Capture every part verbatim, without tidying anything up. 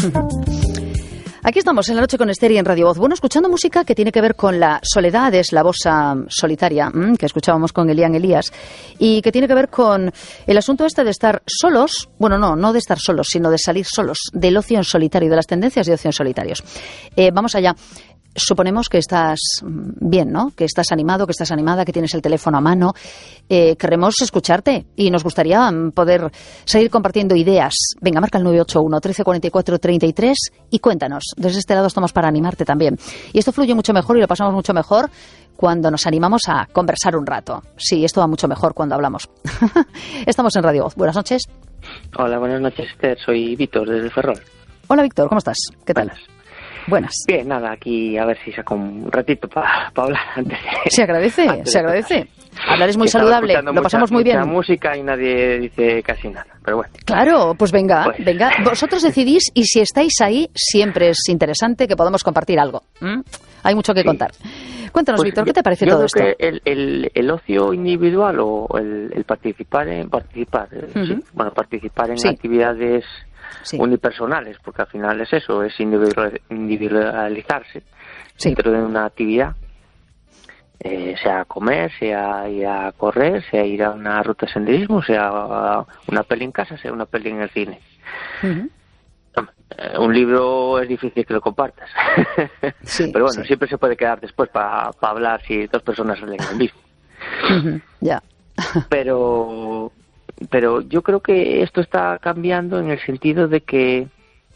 Aquí estamos en La Noche con Esther y en Radio Voz. Bueno, escuchando música que tiene que ver con la soledad, es la bossa solitaria, mmm, que escuchábamos con Elian Elías, y que tiene que ver con el asunto este de estar solos, bueno, no, no de estar solos, sino de salir solos, del ocio en solitario, de las tendencias de ocio en solitarios. Eh, vamos allá. Suponemos que estás bien, ¿no? Que estás animado, que estás animada, que tienes el teléfono a mano. Eh, queremos escucharte y nos gustaría poder seguir compartiendo ideas. Venga, marca el nueve ocho uno, trece cuarenta y cuatro, treinta y tres y cuéntanos. Desde este lado estamos para animarte también. Y esto fluye mucho mejor y lo pasamos mucho mejor cuando nos animamos a conversar un rato. Sí, esto va mucho mejor cuando hablamos. Estamos en Radio Voz. Buenas noches. Hola, buenas noches, Esther. Soy Víctor, desde Ferrol. Hola, Víctor. ¿Cómo estás? ¿Qué tal? Buenas. Buenas. Bien, nada, aquí a ver si saco un ratito para pa hablar antes de... Se agradece, antes se de agradece. Hablar es muy que estaba saludable, escuchando lo pasamos mucha, muy bien. mucha música y nadie dice casi nada, pero bueno. Claro, pues venga, Pues- venga. Vosotros decidís y si estáis ahí, siempre es interesante que podamos compartir algo. ¿Mm? Hay mucho que Sí. contar. Cuéntanos, Pues Víctor, yo- ¿qué te parece yo todo creo esto? que el, el, el ocio individual o el, el participar en participar, eh, Ujú. sí, bueno, participar en Sí. actividades Sí. unipersonales, porque al final es eso, es individual- individualizarse Sí. dentro de una actividad, eh, sea comer, sea ir a correr, sea ir a una ruta de senderismo, sea una peli en casa, sea una peli en el cine. Ujú. Eh, Un libro es difícil que lo compartas, Sí, pero bueno, sí. siempre se puede quedar después para hablar si dos personas leen el mismo. Ujú. Ya. Pero, pero yo creo que esto está cambiando en el sentido de que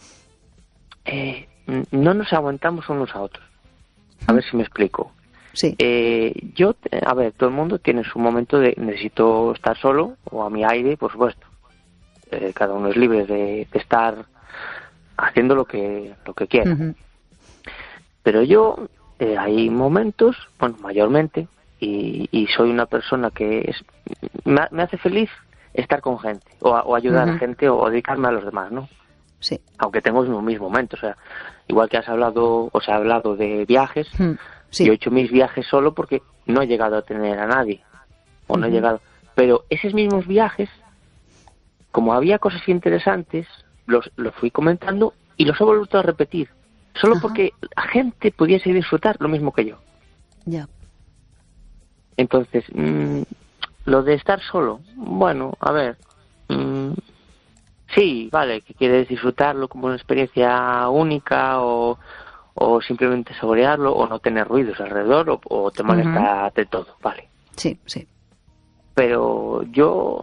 eh, no nos aguantamos unos a otros. A ver si me explico. Sí. Eh, yo, a ver, todo el mundo tiene su momento de necesito estar solo o a mi aire, por supuesto. Eh, cada uno es libre de, de estar haciendo lo que lo que quiera. Ujú. Pero yo, eh, hay momentos, bueno, mayormente, y, y soy una persona que es, me, ha- me hace feliz estar con gente, o, a- o ayudar Ujú. a gente, o dedicarme a los demás, ¿no? Sí. Aunque tengo mis momentos, o sea, igual que has hablado, o sea, hablado de viajes, Mm. Sí. yo he hecho mis viajes solo porque no he llegado a tener a nadie, o no he Ujú. llegado. Pero esos mismos viajes, como había cosas interesantes, los, los fui comentando y los he vuelto a repetir, solo Ajá. porque la gente pudiese disfrutar lo mismo que yo. Ya. Entonces, mmm, lo de estar solo, bueno, a ver, mmm, sí, vale, que quieres disfrutarlo como una experiencia única o, o simplemente saborearlo o no tener ruidos alrededor o, o te molesta de todo, vale. Sí, sí. Pero yo,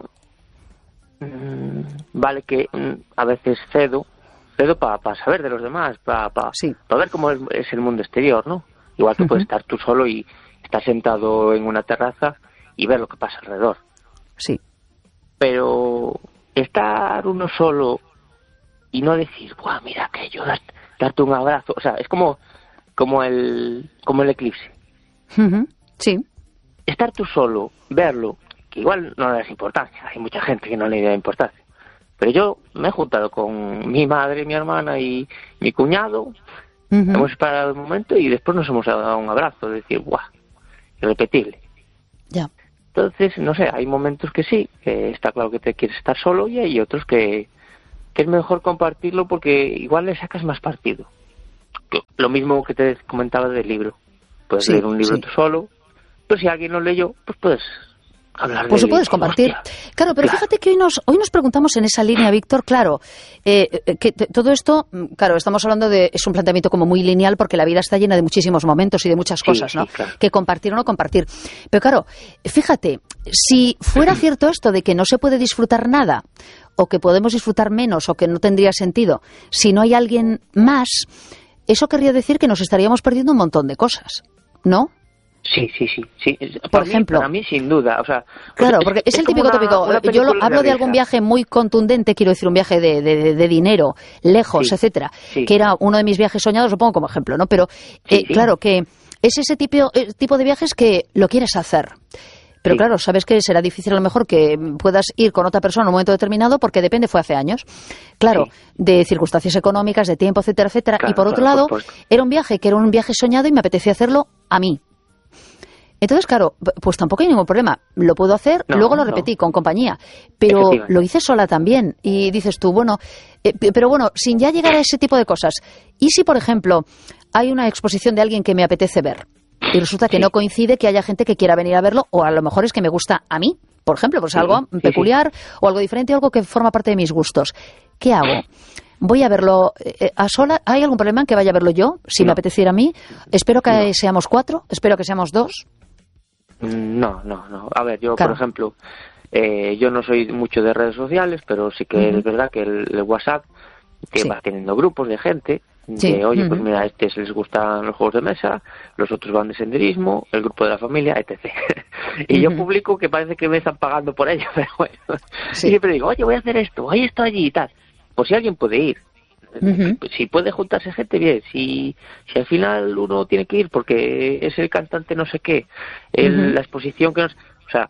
mmm, vale que mmm, a veces cedo, cedo para saber de los demás, para pa, Sí. pa ver cómo es, es el mundo exterior, ¿no? Igual que puedes Ujú. estar tú solo y estar sentado en una terraza y ver lo que pasa alrededor. Sí. Pero estar uno solo y no decir, ¡buah, mira aquello! dar- Darte un abrazo, o sea, es como, como el, como el eclipse. Ujú. Sí. Estar tú solo, verlo, que igual no le das importancia, hay mucha gente que no le da importancia. Pero yo me he juntado con mi madre, mi hermana y mi cuñado, Ujú. hemos esperado un momento y después nos hemos dado un abrazo, decir, ¡buah! Irrepetible. Ya. Entonces, no sé, hay momentos que sí, que está claro que te quieres estar solo y hay otros que, que es mejor compartirlo porque igual le sacas más partido. Que- Lo mismo que te comentaba del libro. Puedes Sí, leer un libro sí. tú solo, pero si alguien lo leyó, pues puedes hablar de Pues él lo puedes y, compartir. hostia, Claro, pero claro. fíjate que hoy nos, hoy nos preguntamos en esa línea, Víctor, claro, eh, eh, que t- todo esto, mm, claro, estamos hablando de, es un planteamiento como muy lineal porque la vida está llena de muchísimos momentos y de muchas Sí, cosas, sí, ¿no? claro. Que compartir o no compartir. Pero claro, fíjate, si fuera cierto esto de que no se puede disfrutar nada, o que podemos disfrutar menos, o que no tendría sentido, si no hay alguien más, eso querría decir que nos estaríamos perdiendo un montón de cosas, ¿no? Sí, sí, sí. sí. Por Para mí- ejemplo. Para mí, sin duda. O sea, pues Claro, porque es, el como típico una- tópico. una Yo lo, película hablo de algún realista. viaje muy contundente, quiero decir, un viaje de, de- de- de dinero, lejos, Sí, etcétera, sí. que era uno de mis viajes soñados, lo pongo como ejemplo, ¿no? Pero, eh, Sí, sí. claro, que es ese tipo, eh, tipo de viajes que lo quieres hacer. Pero Sí. claro, sabes que será difícil a lo mejor que puedas ir con otra persona en un momento determinado porque depende, fue hace años. Claro, Sí. de circunstancias económicas, de tiempo, etcétera, etcétera. Claro, y por otro claro, lado, por supuesto. era un viaje que era un viaje soñado y me apetecía hacerlo a mí. Entonces, claro, pues tampoco hay ningún problema. Lo puedo hacer, no, luego lo repetí no. con compañía, pero lo hice sola también. Y dices tú, bueno, eh, pero bueno, sin ya llegar a ese tipo de cosas. ¿Y si, por ejemplo, hay una exposición de alguien que me apetece ver y resulta que sí. no coincide que haya gente que quiera venir a verlo, o a lo mejor es que me gusta a mí, por ejemplo, pues sí, algo sí, peculiar sí. o algo diferente, algo que forma parte de mis gustos? ¿Qué hago? ¿Voy a verlo eh, a sola? ¿Hay algún problema en que vaya a verlo yo, si no. me apeteciera a mí? ¿Espero que no. seamos cuatro? ¿Espero que seamos dos? No, no, no. A ver, yo, claro. por ejemplo, eh, yo no soy mucho de redes sociales, pero sí que uh-huh. es verdad que el, el WhatsApp que sí. va teniendo grupos de gente, sí. que, oye, uh-huh. pues mira, a estos les gustan los juegos de mesa, los otros van de senderismo, el grupo de la familia, etcétera. y uh-huh. yo publico que parece que me están pagando por ello, pero bueno. Sí. Y siempre digo, oye, voy a hacer esto, hay esto allí y tal. Pues si alguien puede ir. Uh-huh. Si puede juntarse gente, bien. Si, si al final uno tiene que ir porque es el cantante no sé qué, el, uh-huh. la exposición que nos... O sea,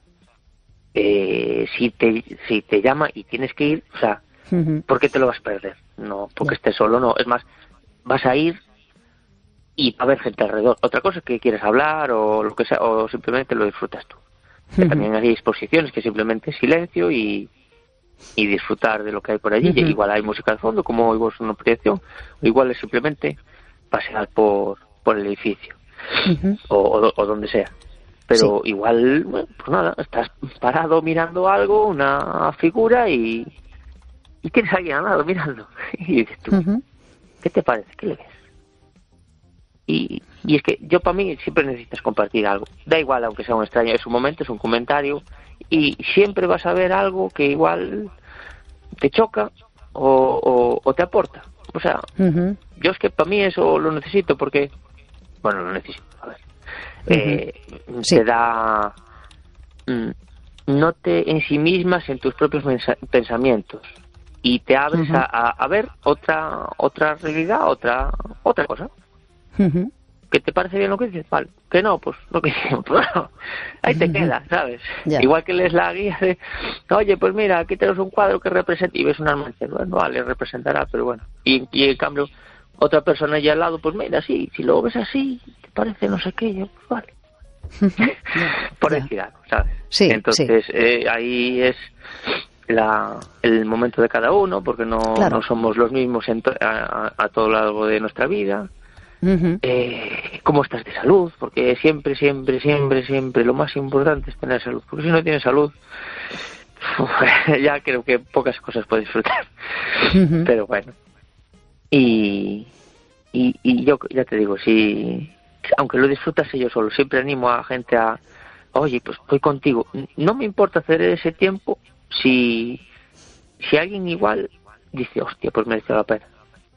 eh, si te si te llama y tienes que ir, o sea, uh-huh. ¿por qué te lo vas a perder? No, porque yeah. estés solo, no. Es más, vas a ir y va a haber gente alrededor. Otra cosa es que quieres hablar o lo que sea, o simplemente lo disfrutas tú. Uh-huh. Que también hay exposiciones que simplemente es silencio y... y disfrutar de lo que hay por allí. Uh-huh. Igual hay música de fondo, como oímos una proyección, o igual es simplemente pasear por, por el edificio, uh-huh. o, o, o donde sea. Pero sí. igual, bueno, pues nada, estás parado mirando algo, una figura, y, y tienes a alguien al lado mirando. Y dices tú, uh-huh. ¿qué te parece? ¿Qué le ves? Y, y es que yo, para mí, siempre necesitas compartir algo. Da igual, aunque sea un extraño, es un momento, es un comentario, y siempre vas a ver algo que igual te choca o, o, o te aporta. O sea, uh-huh. yo es que para mí eso lo necesito porque, bueno, lo necesito, a ver, uh-huh. eh, sí. te da, mm, no te ensimismas en tus propios mensa- pensamientos y te abres uh-huh. a, a ver otra otra realidad, otra otra cosa. Uh-huh. ¿Que te parece bien lo que dices? Vale. Que no, pues lo que dices. Bueno, ahí te queda, ¿sabes? Yeah. Igual que lees la guía de, oye, pues mira, aquí tenemos un cuadro que representa, y ves un Almanzor. Bueno, vale, representará, pero bueno. Y, y en cambio, otra persona allá al lado, pues mira, sí, si lo ves así, te parece no sé qué, yo, pues vale. Yeah. Por decir yeah. algo, ¿sabes? Sí, Entonces, sí. Eh, ahí es la el momento de cada uno, porque no, claro. no somos los mismos en to- a, a, a todo lo largo de nuestra vida. Uh-huh. Eh, cómo estás de salud, porque siempre, siempre, siempre, siempre lo más importante es tener salud, porque si no tienes salud, uf, ya creo que pocas cosas puedes disfrutar. Uh-huh. Pero bueno, y, y y yo ya te digo, si aunque lo disfrutas yo solo, siempre animo a gente a, oye, pues voy contigo, no me importa hacer ese tiempo si si alguien igual dice, hostia, pues merece la pena,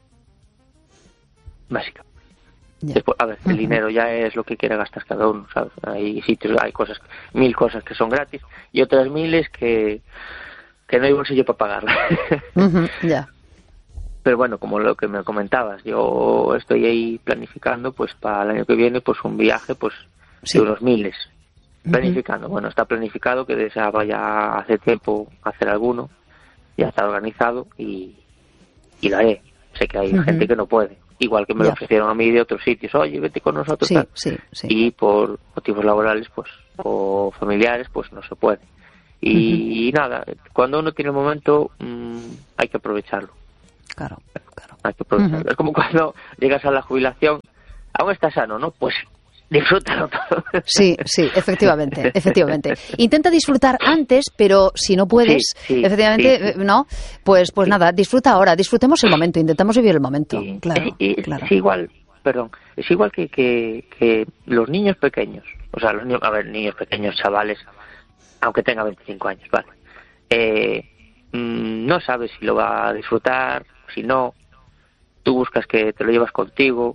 básicamente. Yeah. Después, a ver, el uh-huh. dinero ya es lo que quiera gastar cada uno, ¿sabes? Hay sitios, hay cosas, mil cosas que son gratis y otras miles que, que no hay bolsillo para pagarlas. Uh-huh. Yeah. Pero bueno, como lo que me comentabas, yo estoy ahí planificando, pues para el año que viene, pues un viaje, pues sí. de unos miles. Planificando. Uh-huh. Bueno, está planificado que deseaba ya hace tiempo hacer alguno, ya está organizado y, y lo haré. Sé que hay uh-huh. gente que no puede. Igual que me yeah. lo ofrecieron a mí de otros sitios, oye, vete con nosotros. Sí, tal. Sí, sí. Y por motivos laborales, pues, o familiares, pues no se puede. Y, uh-huh. y nada, cuando uno tiene el momento, mmm, hay que aprovecharlo. Claro, claro. Hay que aprovecharlo. Uh-huh. Es como cuando llegas a la jubilación, aún estás sano, ¿no? Pues disfrútalo todo. Sí, sí, efectivamente, efectivamente. Intenta disfrutar antes, pero si no puedes, sí, sí, efectivamente, sí, sí. ¿no? Pues pues sí. nada, disfruta ahora, disfrutemos el momento, intentamos vivir el momento. Sí. Claro, es, es, claro. es igual, perdón, es igual que, que, que los niños pequeños, o sea, los niños, a ver, niños pequeños, chavales, aunque tenga veinticinco años, vale. Eh, mmm, no sabes si lo va a disfrutar, si no, tú buscas que te lo llevas contigo,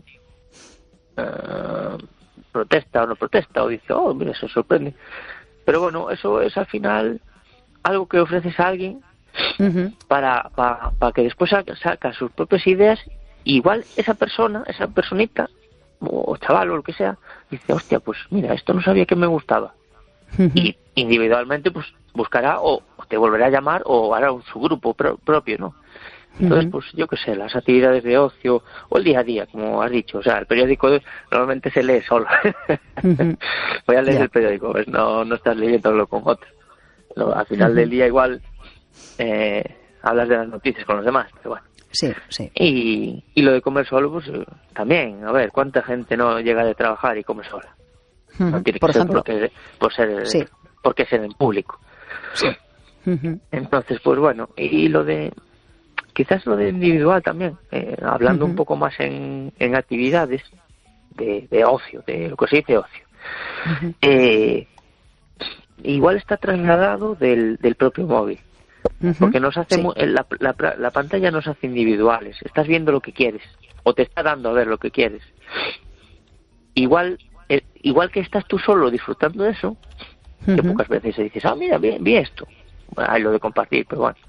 uh, protesta o no protesta, o dice, oh, mira, eso sorprende. Pero bueno, eso es al final algo que ofreces a alguien uh-huh. para, para, para que después saca, saca sus propias ideas, y igual esa persona, esa personita, o chaval o lo que sea, dice, hostia, pues mira, esto no sabía que me gustaba. Uh-huh. Y individualmente pues buscará o te volverá a llamar o hará un, su grupo pro, propio, ¿no? Entonces, uh-huh. pues yo qué sé, las actividades de ocio o el día a día, como has dicho, o sea, el periódico normalmente se lee solo. Uh-huh. Voy a leer yeah. el periódico, pues no, no estás leyéndolo con otro. No, al final uh-huh. del día igual eh, hablas de las noticias con los demás, pero bueno. Sí, sí. Y, y lo de comer solo, pues también, a ver, ¿cuánta gente no llega de trabajar y come sola? Uh-huh. No tiene que por ser ejemplo. porque, por ser, sí. porque es en público. Sí. Uh-huh. Entonces, pues bueno, y lo de, quizás lo de individual también, eh, hablando uh-huh. un poco más en, en actividades de, de ocio, de lo que se dice ocio. Uh-huh. Eh, igual está trasladado del, del propio móvil. Uh-huh. Porque nos hace sí. la, la, la pantalla nos hace individuales. Estás viendo lo que quieres o te está dando a ver lo que quieres. Igual eh, igual que estás tú solo disfrutando de eso, uh-huh. que pocas veces dices, ah, mira, vi, vi esto. Bueno, hay lo de compartir, pero bueno.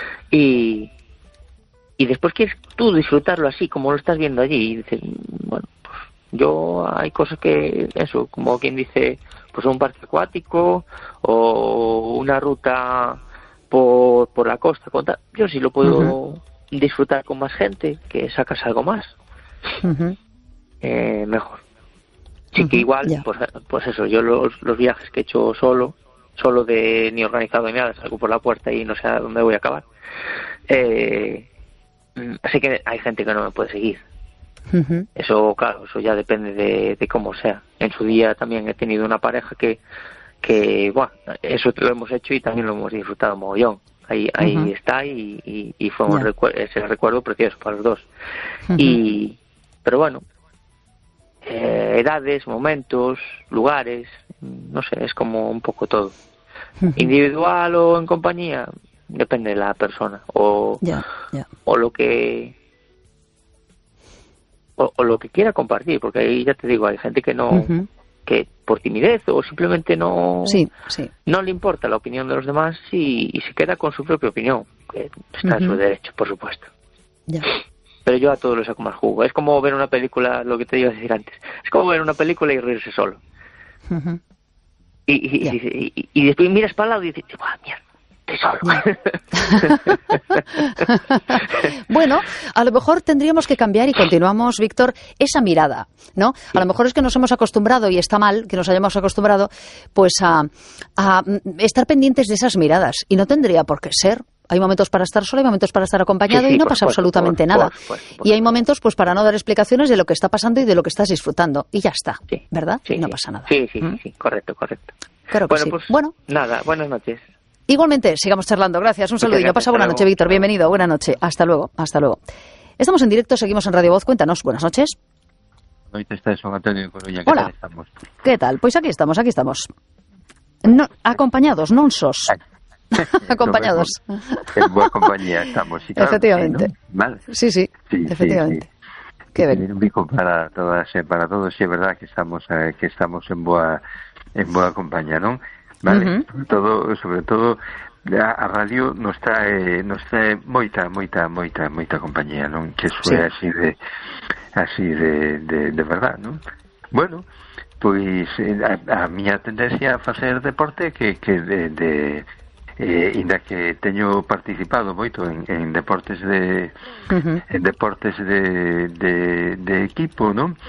Y y después quieres tú disfrutarlo así como lo estás viendo allí y dices, bueno, pues yo hay cosas que eso, como quien dice, pues un parque acuático o una ruta por, por la costa, yo sí lo puedo uh-huh. disfrutar con más gente, que sacas algo más, uh-huh. eh, mejor. Sí uh-huh. que igual, yeah. pues, pues eso, yo los, los viajes que he hecho solo, solo de ni organizado ni nada, salgo por la puerta y no sé a dónde voy a acabar, eh, sé que hay gente que no me puede seguir. Uh-huh. Eso, claro, eso ya depende de, de cómo sea. En su día también he tenido una pareja que que bueno, eso lo hemos hecho y también lo hemos disfrutado mogollón. Ahí ahí uh-huh. está y, y, y fue un yeah. recu- ese recuerdo precioso para los dos. Uh-huh. Y pero bueno, eh, edades, momentos, lugares, no sé, es como un poco todo. Uh-huh. Individual o en compañía, depende de la persona o yeah. Yeah. o lo que o, o lo que quiera compartir, porque ahí ya te digo, hay gente que no uh-huh. que por timidez o simplemente no sí, sí. no le importa la opinión de los demás y, y se queda con su propia opinión, que está uh-huh. en su derecho, por supuesto. Yeah. Pero yo a todos les saco más jugo. Es como ver una película, lo que te iba a decir antes, es como ver una película y reírse solo. Uh-huh. Y, y, yeah. y, y, y después miras para el lado y dices, ¡ah, mierda! Solo. Bueno, a lo mejor tendríamos que cambiar y continuamos, Víctor, esa mirada, ¿no? Sí. A lo mejor es que nos hemos acostumbrado, y está mal que nos hayamos acostumbrado, pues a, a estar pendientes de esas miradas, y no tendría por qué ser. Hay momentos para estar solo, hay momentos para estar acompañado sí, sí, y no pasa supuesto, absolutamente por, nada. Por, por, por, y hay momentos pues para no dar explicaciones de lo que está pasando y de lo que estás disfrutando. Y ya está, sí, ¿verdad? Sí, y no sí. pasa nada. Sí, sí, ¿Mm? sí, correcto, correcto. Claro que bueno, sí. Pues, bueno, nada, buenas noches. Igualmente, sigamos charlando. Gracias, un saludillo. Pasa buena noche, Víctor. Bienvenido. Buena noche. Hasta luego. Hasta luego. Estamos en directo, seguimos en Radio Voz. Cuéntanos. Buenas noches. Hoy te está San Antonio de Coruña. ¿Qué tal estamos? ¿Qué tal? Pues aquí estamos, aquí estamos. No, acompañados, non sos. Acompañados. En buena compañía estamos. Sí, claro, efectivamente. Sí, ¿no? ¿Vale? Sí, sí, sí, efectivamente. Sí, sí. Qué bien. Un bico para todas, eh, para todos, sí, es verdad que estamos eh, que estamos en boa en boa compañía, ¿no? Vale, uh-huh. sobre todo, sobre todo a, a radio nos trae nos trae moita, moita, moita, moita compañía, non? Que eso é sí. así de así de, de, de verdad, non? Bueno, pois a, a miña tendencia a facer deporte que que de, de eh, inda que teño participado moito en, en deportes de uh-huh. en deportes de, de, de equipo, non?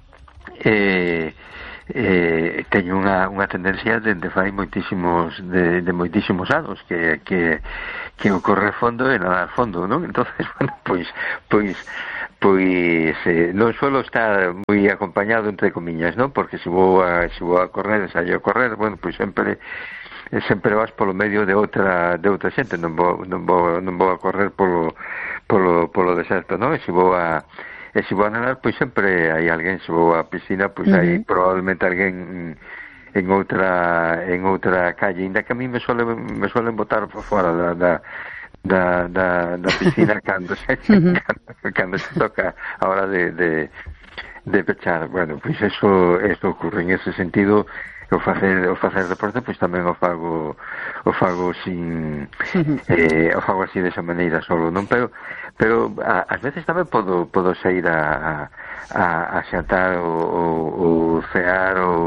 Eh eh, teño unha, unha tendencia dende fai moitísimos de, de moitísimos anos que que que o correr fondo e nadar fondo, non? Entonces, bueno, pois pois pois eh, non suelo estar moi acompañado entre comiñas, non? Porque se vou a se vou a correr, ensaio a correr, bueno, pois sempre sempre vas polo medio de outra de outra xente, non vou non vou non vou a correr polo polo polo deserto, non? E se vou a E se vou a nadar, pois sempre hai alguén, se vou á piscina, pois uh-huh. hai probablemente alguén en outra en outra calle, ainda que a mí me suelen me suelen botar por fora da da da, da, da piscina cando se uh-huh. cando, cando se toca a hora de de de pechar. Bueno, pois eso eso ocurre en ese sentido. O facer o facer deporte pois tamén o fago o fago sin eh, o fago así desa maneira solo, non? Pero pero a, ás veces tamén podo podo sair a a, a xantar ou, ou, ou cear ou,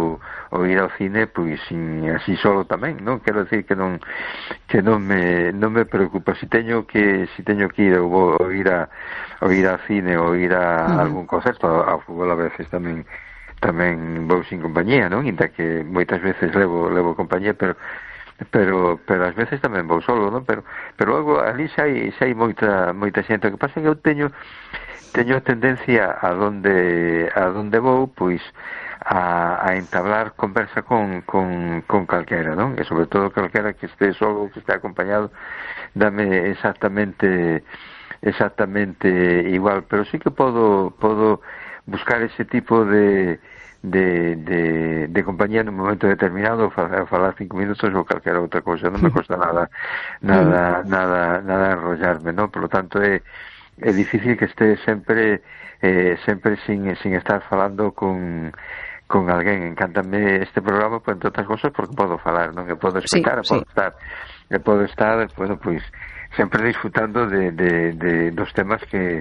ou ir ao cine pois sin, así solo tamén, non? Quero decir que non que non me non me preocupa si teño que si teño que ir ou, ou ir a ou ir ao cine ou ir a uh-huh. algún concerto ao fútbol a veces tamén tamén vou sin compañía, non? Inda que moitas veces levo levo compañía, pero pero pero ás veces tamén vou solo, non? Pero pero logo ali xa hai, xa hai moita moita xente. O que pasa é que eu teño teño tendencia a donde a donde vou, pois a, a entablar conversa con, con, con calquera, non? E sobre todo calquera que este solo ou que este acompañado dame exactamente exactamente igual, pero sí que podo podo buscar ese tipo de de, de, de compañía en un momento determinado, falar, falar cinco minutos ou calquera outra cousa, non me costa nada nada nada nada enrollarme, non? Por lo tanto é é difícil que este sempre eh, sempre sin, sin estar falando con con alguén. Encántame este programa, pues, entre outras cosas, porque podo falar, non? Que podo explicar, sí, podo sí. estar que podo estar, bueno, pois sempre disfrutando de, de, de dos temas que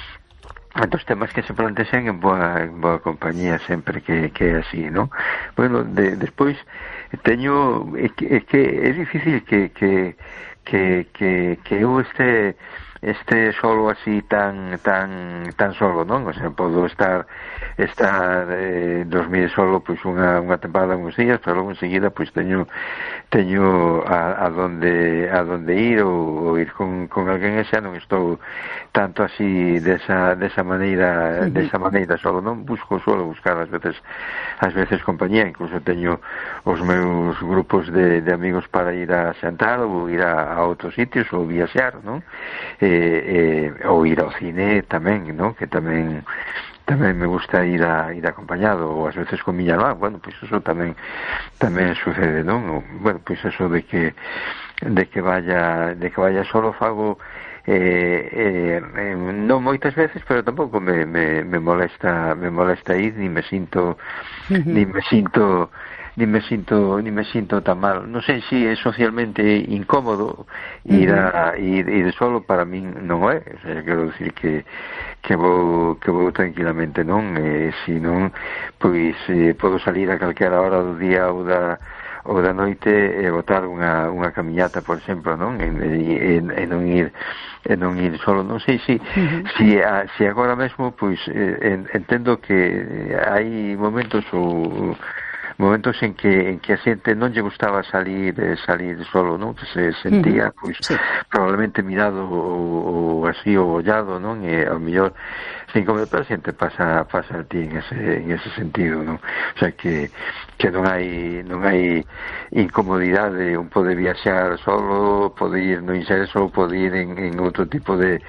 dos temas que se plantexen en boa, en boa compañía, sempre que, que é así, non? Bueno, de, despois teño é que, é que é difícil que que que que, que eu este este solo así tan tan tan solo, non? O sea, podo estar estar eh, dormir solo pois unha unha temporada, uns días, pero logo enseguida pois teño teño a, a donde a donde ir ou, ou ir con, con alguén, e xa non estou tanto así desa desa maneira, uh-huh. desa maneira solo, non busco, suelo buscar ás veces ás veces compañía, incluso teño os meus grupos de, de amigos para ir a xantar ou ir a, a outros sitios ou viaxar, non? Eh, eh, ou ir ao cine tamén, non? Que tamén tamén me gusta ir a ir acompañado, ou ás veces con miña irmá. Bueno, pois pues eso tamén tamén sucede, non? O, bueno, pois pues eso de que de que vaya de que vaya solo fago eh, eh, non moitas veces, pero tampouco me, me, me molesta me molesta ir, ni me sinto uh-huh. ni me sinto ni me sinto ni me sinto tan mal. Non sei se é socialmente incómodo ir a ir, ir solo, para min non é. O sea, quero dicir que que vou que vou tranquilamente, non? E se non, pois eh, podo salir a calquera hora do día ou da ou da noite e botar unha unha camiñata, por exemplo, non? E, e, e non ir e non ir solo. Non sei se uh-huh. se, a, se agora mesmo, pois eh, entendo que hai momentos ou momentos en que en que a xente non lle gustaba salir eh, salir solo, non? Que se sentía, uh-huh. pois, sí. probablemente mirado ou, ou así, ou ollado, non? E ao mellor cinco minutos a xente pasa pasa a ti en ese en ese sentido, non? O sea que que non hai non hai incomodidade, un pode viaxar solo, pode ir no inserso, ou pode ir en, en outro tipo de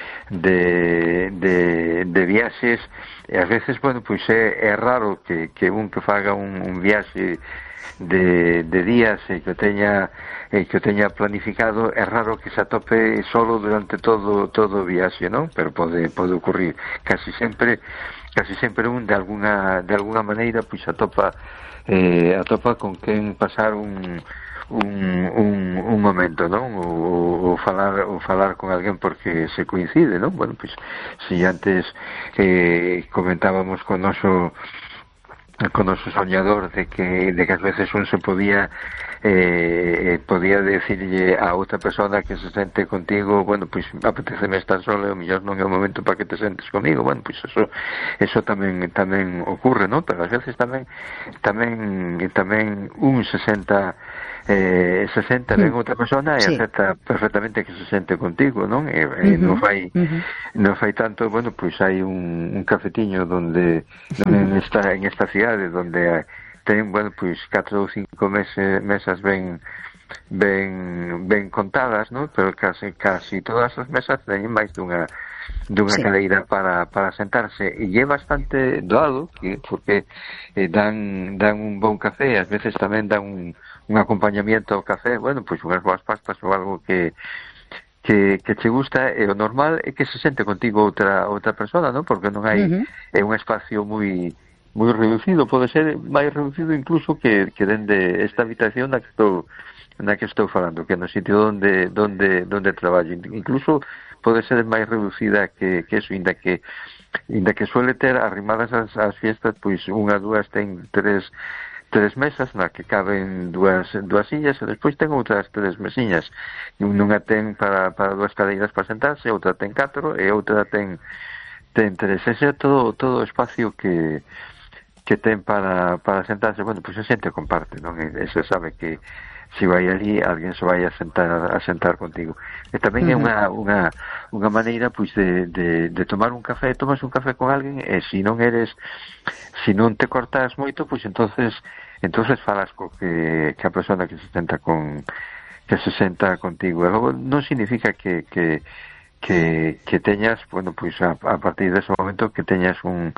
de, de, de viaxes, e ás veces, bueno, pois é, é raro que, que un que faga un, un viaxe de, de días e que o teña e que o teña planificado, é raro que se atope solo durante todo todo o viaxe, non? Pero pode pode ocurrir casi sempre casi sempre un de alguna de alguna maneira pois atopa eh, atopa con quen pasar un un, un, un momento, non? Ou, ou falar ou falar con alguén porque se coincide, non? Bueno, pois si antes eh, comentábamos con noso con noso soñador de que de que ás veces un se podía eh, podía decirlle a outra persona que se sente contigo, bueno, pois apeteceme estar solo, o mellor non é o momento para que te sentes comigo. Bueno, pois eso eso tamén tamén ocurre, non? Pero ás veces tamén tamén tamén un se senta eh, se senta ben outra persona e sí. acepta perfectamente que se sente contigo, non? E, e uh-huh. non fai uh-huh. non fai tanto, bueno, pois hai un, un cafetiño donde, donde uh-huh. está en esta cidade donde ten, bueno, pois catro ou cinco meses, mesas ben ben ben contadas, non? Pero casi casi todas as mesas teñen máis dunha dunha sí. cadeira para, para sentarse, e é bastante doado que, porque eh, dan dan un bon café, ás veces tamén dan un, un acompañamiento ao café, bueno, pois unhas boas pastas ou algo que que, que che gusta, e o normal é que se sente contigo outra outra persona, non? Porque non hai uh-huh. é un espacio moi moi reducido, pode ser máis reducido incluso que, que dende esta habitación na que estou na que estou falando, que no sitio onde donde donde traballo, incluso pode ser máis reducida que, que eso, inda que inda que suele ter arrimadas as, as fiestas, pois unha, dúas, ten tres tres mesas na que caben dúas, dúas sillas e despois ten outras tres mesiñas. Nunha ten para, para dúas cadeiras para sentarse, outra ten catro e outra ten ten tres. Ese é todo, todo o espacio que que ten para, para sentarse. Bueno, pois pues a xente comparte, non? E se sabe que se vai ali, alguén se vai a sentar a sentar contigo. E tamén uh-huh. é unha, unha, unha maneira pois de, de, de tomar un café, tomas un café con alguén e se non eres, se non te cortas moito, pois entonces entonces falas co que, que a persona que se senta con que se senta contigo. E logo non significa que, que que, que teñas, bueno, pois a, a partir dese momento que teñas un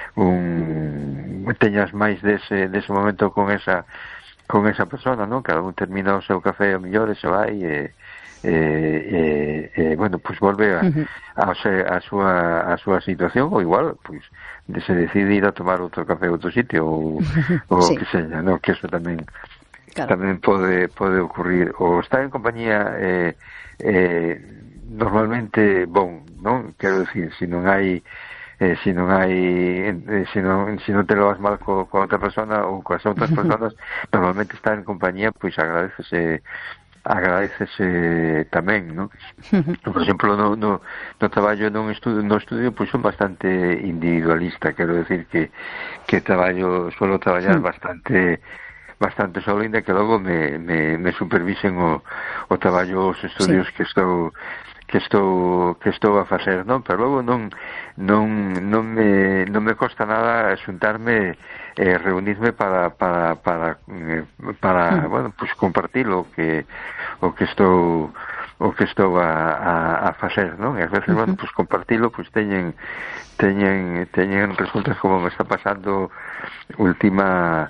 un teñas máis dese, dese momento con esa con esa persona, non? Cada un termina o seu café o mellor e se vai e, e, e, e bueno, pois volve a, uh-huh. a, a, súa, a súa situación, ou igual, pois se decide ir a tomar outro café a outro sitio ou, ou sí. que seña, non? Que eso tamén claro. tamén pode, pode ocurrir. O estar en compañía eh, eh, normalmente, bon, non? Quero dicir, se non hai eh, se non hai eh, se non, se non te lo vas mal co, con outra persona ou coas outras personas, normalmente estar en compañía pois agradecese agradecese tamén, non? Por exemplo, no, no, no traballo no estudio, no estudio pois son bastante individualista, quero decir que que traballo, suelo traballar bastante bastante solo, ainda que logo me, me, me supervisen o, o traballo, os estudios sí. que estou que estou que estou a facer, non? Pero logo non non non me non me costa nada xuntarme eh, reunirme para para para eh, para, mm. bueno, pues compartir o que o que estou o que estou a, a, a facer, non? E ás veces, uh-huh. bueno, pues compartilo, pues teñen teñen teñen resultas como me está pasando última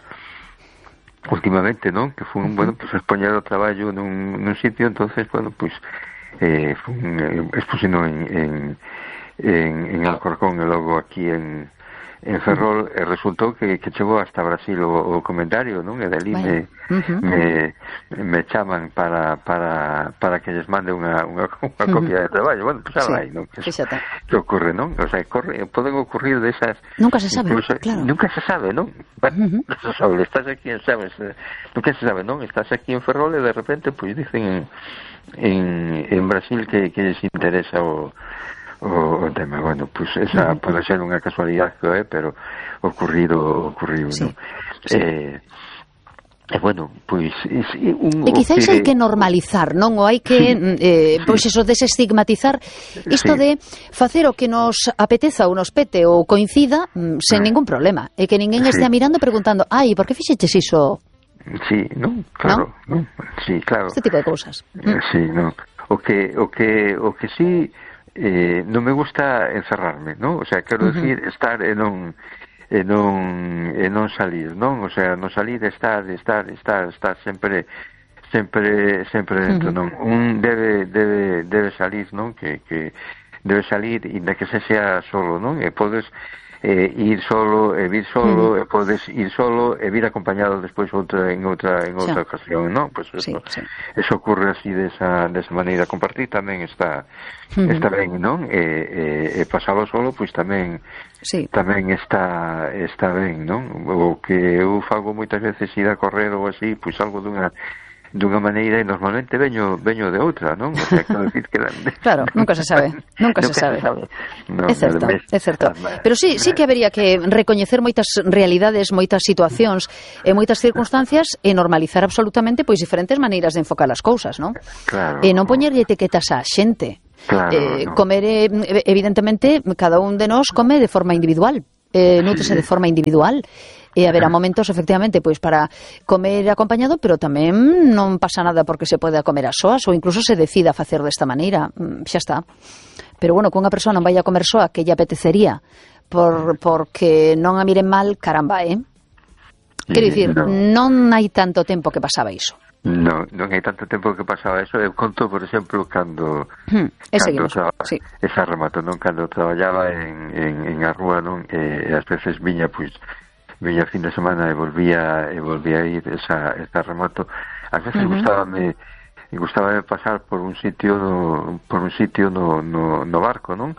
últimamente, non? Que foi un, uh-huh. bueno, pues expoñer o traballo nun, nun sitio, entonces, bueno, pues eh, fun, eh, expusino en, en, en, en Alcorcón e logo aquí en, en Ferrol, e resultou que, que chegou hasta Brasil o, o comentario, non? E dali me, uh-huh. me, me chaman para, para, para que les mande unha, unha, unha copia uh-huh. de traballo. Bueno, pues ahora sí. hai, non? Que, que ocurre, non? O sea, corre, poden ocurrir desas... Nunca se sabe, incluso, claro. Nunca se sabe, non? Bueno, uh-huh. non se sabe, estás aquí, sabes, nunca se sabe, non? Estás aquí en Ferrol e de repente, pues dicen... En, en Brasil que, que les interesa o, o, o tema. Bueno, pues esa uh-huh. pode ser unha casualidade que é, pero ocurrido ocurrido, sí. ¿no? Sí. Eh, E, bueno, pois... Es, un, e quizáis que... hai que normalizar, non? Ou hai que, sí, eh, pois sí. eso, desestigmatizar isto sí. de facer o que nos apeteza ou nos pete ou coincida mm, sen ah. ningún problema. E que ninguén sí. estea mirando preguntando, ai, por que fixeches iso? Sí, non, claro, ¿no? ¿no? Sí, claro. Este tipo de cousas. Sí, non. O que o que o que sí eh, non me gusta encerrarme, ¿no? O sea, quero uh-huh. decir, estar e non e non e non salir, non? O sea, non salir, estar, estar, estar, estar sempre sempre sempre dentro, uh-huh. non? Un debe debe debe salir, non? Que que debe salir inda que se sea solo, non? E podes eh, ir solo, e vir solo, uh-huh. e podes ir solo e vir acompañado despois outra en outra en outra sí. ocasión, non? Pues eso, sí, sí. eso ocurre así desa desa maneira. Compartir tamén está uh-huh. está ben, non? E, e, e pasalo solo, pois tamén sí. tamén está está ben, non? O que eu fago moitas veces ir a correr ou así, pois algo dunha dunha maneira e normalmente veño veño de outra, non? O sea, quero decir que la... Claro, nunca se sabe, nunca, nunca se sabe. Se sabe. No, é certo, é certo. Pero sí, sí que habería que recoñecer moitas realidades, moitas situacións e moitas circunstancias e normalizar absolutamente pois diferentes maneiras de enfocar as cousas, non? Claro. E non poñerlle etiquetas á xente. Claro, eh, no. Comer, eh, evidentemente, cada un de nós come de forma individual, eh, nútrese sí. de forma individual. E haberá momentos, efectivamente, pois para comer acompañado, pero tamén non pasa nada porque se pode comer a soas ou incluso se decida facer desta maneira, xa está. Pero bueno, que unha persoa non vai a comer soa que lle apetecería por, porque non a miren mal, caramba, eh? Quero dicir, no. non hai tanto tempo que pasaba iso. No, non hai tanto tempo que pasaba eso. Eu conto, por exemplo, cando hmm, cando traba, sí. esa remato, non? Cando traballaba en, en, en a rúa, non? E, e ás veces viña, pois, viña fin de semana e volvía e volvía a ir esa, esa remoto. A veces uh-huh. gustábame gustábame pasar por un sitio no, por un sitio no, no, no barco, non?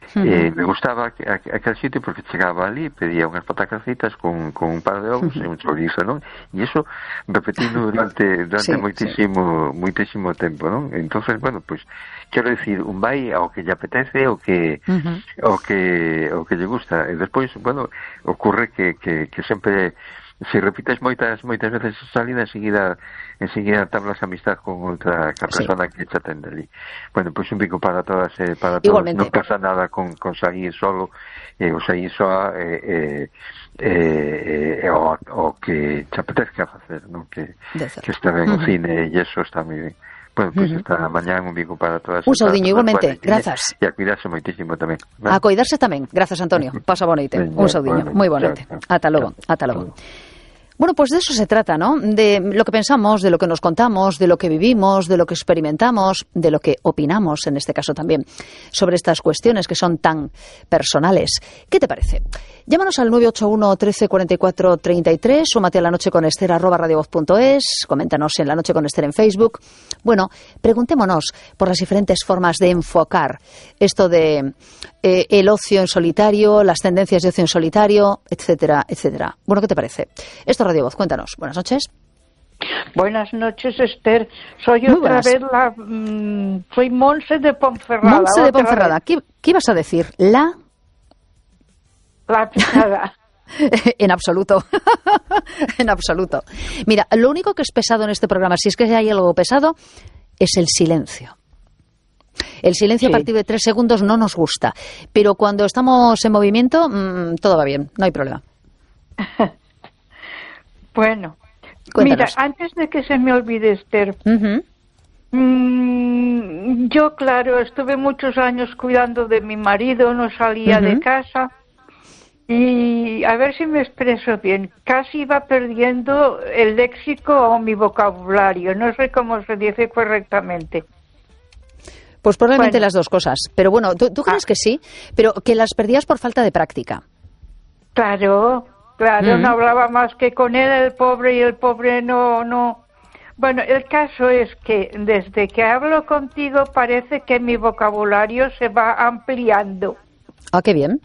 Uh-huh. Eh, me gustaba aqu aquel sitio porque chegaba ali, pedía unhas patacacitas con, con un par de ovos uh-huh. e un chorizo, non? E iso repetindo durante durante sí, moitísimo sí. moitísimo tempo, non? Entonces, bueno, pues quero decir, un vai ao que lle apetece, o que uh-huh. o que o que lle gusta. E despois, bueno, ocurre que que que sempre se repites moitas moitas veces esa salida, enseguida enseguida tablas amistad con outra ca persona sí. que te atende ali. Bueno, pois pues un pico para todas e eh, para todos. Igualmente. Non pasa nada con, con sair solo, eh, o sair soa eh, eh, eh, eh, o, o que te apetezca facer, non? Que, que está ben uh-huh. o cine e eso está moi ben. Bueno, pois pues uh-huh. esta mañán un bico para todas. Un saudiño, igualmente, grazas. E a cuidarse moitísimo tamén. ¿Vale? A cuidarse tamén, grazas Antonio. Pasa bonite, un saudiño, moi bonite. Ata logo, ata logo. Bueno, pues de eso se trata, ¿no? De lo que pensamos, de lo que nos contamos, de lo que vivimos, de lo que experimentamos, de lo que opinamos, en este caso también, sobre estas cuestiones que son tan personales. ¿Qué te parece? Llámanos al nueve ocho uno, trece, cuarenta y cuatro, treinta y tres, súmate a La Noche con Ester, arroba radiovoz punto es, coméntanos en La Noche con Ester en Facebook. Bueno, preguntémonos por las diferentes formas de enfocar esto de eh, el ocio en solitario, las tendencias de ocio en solitario, etcétera, etcétera. Bueno, ¿qué te parece? Esto es Radio Voz, cuéntanos. Buenas noches. Buenas noches, Esther. Soy Muy otra buenas. vez la... Mmm, soy Monse de Ponferrada. Monse de Ponferrada. ¿Qué, ¿Qué ibas a decir? La... La pesada. En absoluto. En absoluto. Mira, lo único que es pesado en este programa, si es que hay algo pesado, es el silencio. El silencio sí. a partir de tres segundos no nos gusta. Pero cuando estamos en movimiento, mmm, todo va bien, no hay problema. Bueno, Cuéntanos. Mira, antes de que se me olvide, Esther, uh-huh. mmm, yo, claro, estuve muchos años cuidando de mi marido, no salía uh-huh. de casa. Y a ver si me expreso bien, casi iba perdiendo el léxico o mi vocabulario, no sé cómo se dice correctamente. Pues probablemente bueno. las dos cosas, pero bueno, ¿tú, tú crees ah. que sí? Pero que las perdías por falta de práctica. Claro, claro, mm. no hablaba más que con él, el pobre, y el pobre no, no... Bueno, el caso es que desde que hablo contigo parece que mi vocabulario se va ampliando. Ah, qué bien.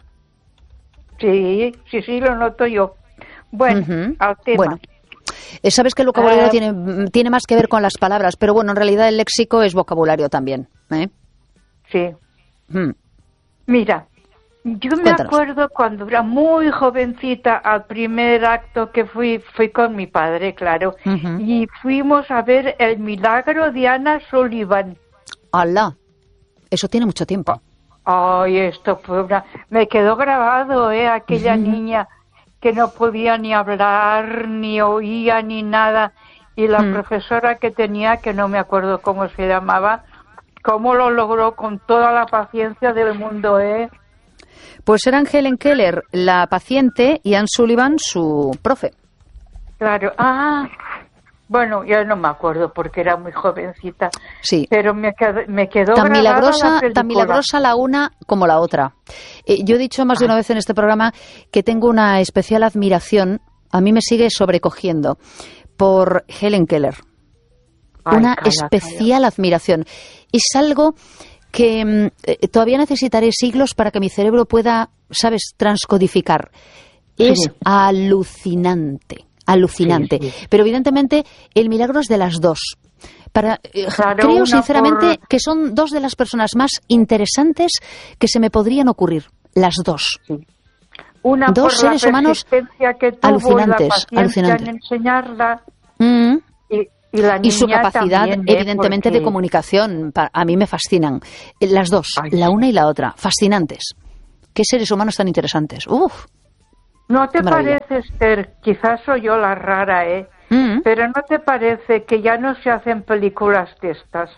Sí, sí, sí, lo noto yo. Bueno, uh-huh. al tema. Bueno, eh, sabes que el vocabulario uh, tiene, tiene más que ver con las palabras, pero bueno, en realidad el léxico es vocabulario también. ¿eh? Sí. Hmm. Mira, yo me Cuéntanos. acuerdo cuando era muy jovencita al primer acto que fui, fui con mi padre, claro, uh-huh. y fuimos a ver El Milagro de Anna Sullivan. ¡Hala! Eso tiene mucho tiempo. Ay, esto fue una... Me quedó grabado, ¿eh? Aquella uh-huh. niña que no podía ni hablar, ni oía, ni nada. Y la uh-huh. profesora que tenía, que no me acuerdo cómo se llamaba, cómo lo logró con toda la paciencia del mundo, ¿eh? Pues eran Helen Keller, la paciente, y Anne Sullivan, su profe. Claro. Ah... Bueno, ya no me acuerdo porque era muy jovencita. Sí. Pero me quedó, me quedó tan milagrosa, la tan milagrosa la una como la otra. Eh, yo he dicho más de una vez en este programa que tengo una especial admiración, a mí me sigue sobrecogiendo, por Helen Keller. Ay, una calla, especial calla. admiración. Es algo que eh, todavía necesitaré siglos para que mi cerebro pueda, ¿sabes?, transcodificar. Es sí. alucinante. Alucinante. Sí, sí. Pero evidentemente el milagro es de las dos. Para, claro, creo sinceramente por... que son dos de las personas más interesantes que se me podrían ocurrir. Las dos. Sí. Una dos por seres la humanos que tuvo alucinantes. La alucinantes. En enseñarla. Mm. Y, y, la niña y su capacidad, también, evidentemente, porque... de comunicación. A mí me fascinan. Las dos, Ay, la una y la otra. Fascinantes. Qué seres humanos tan interesantes. Uf. ¿No te parece, Esther? Quizás soy yo la rara, ¿eh? Mm-hmm. Pero ¿no te parece que ya no se hacen películas de estas?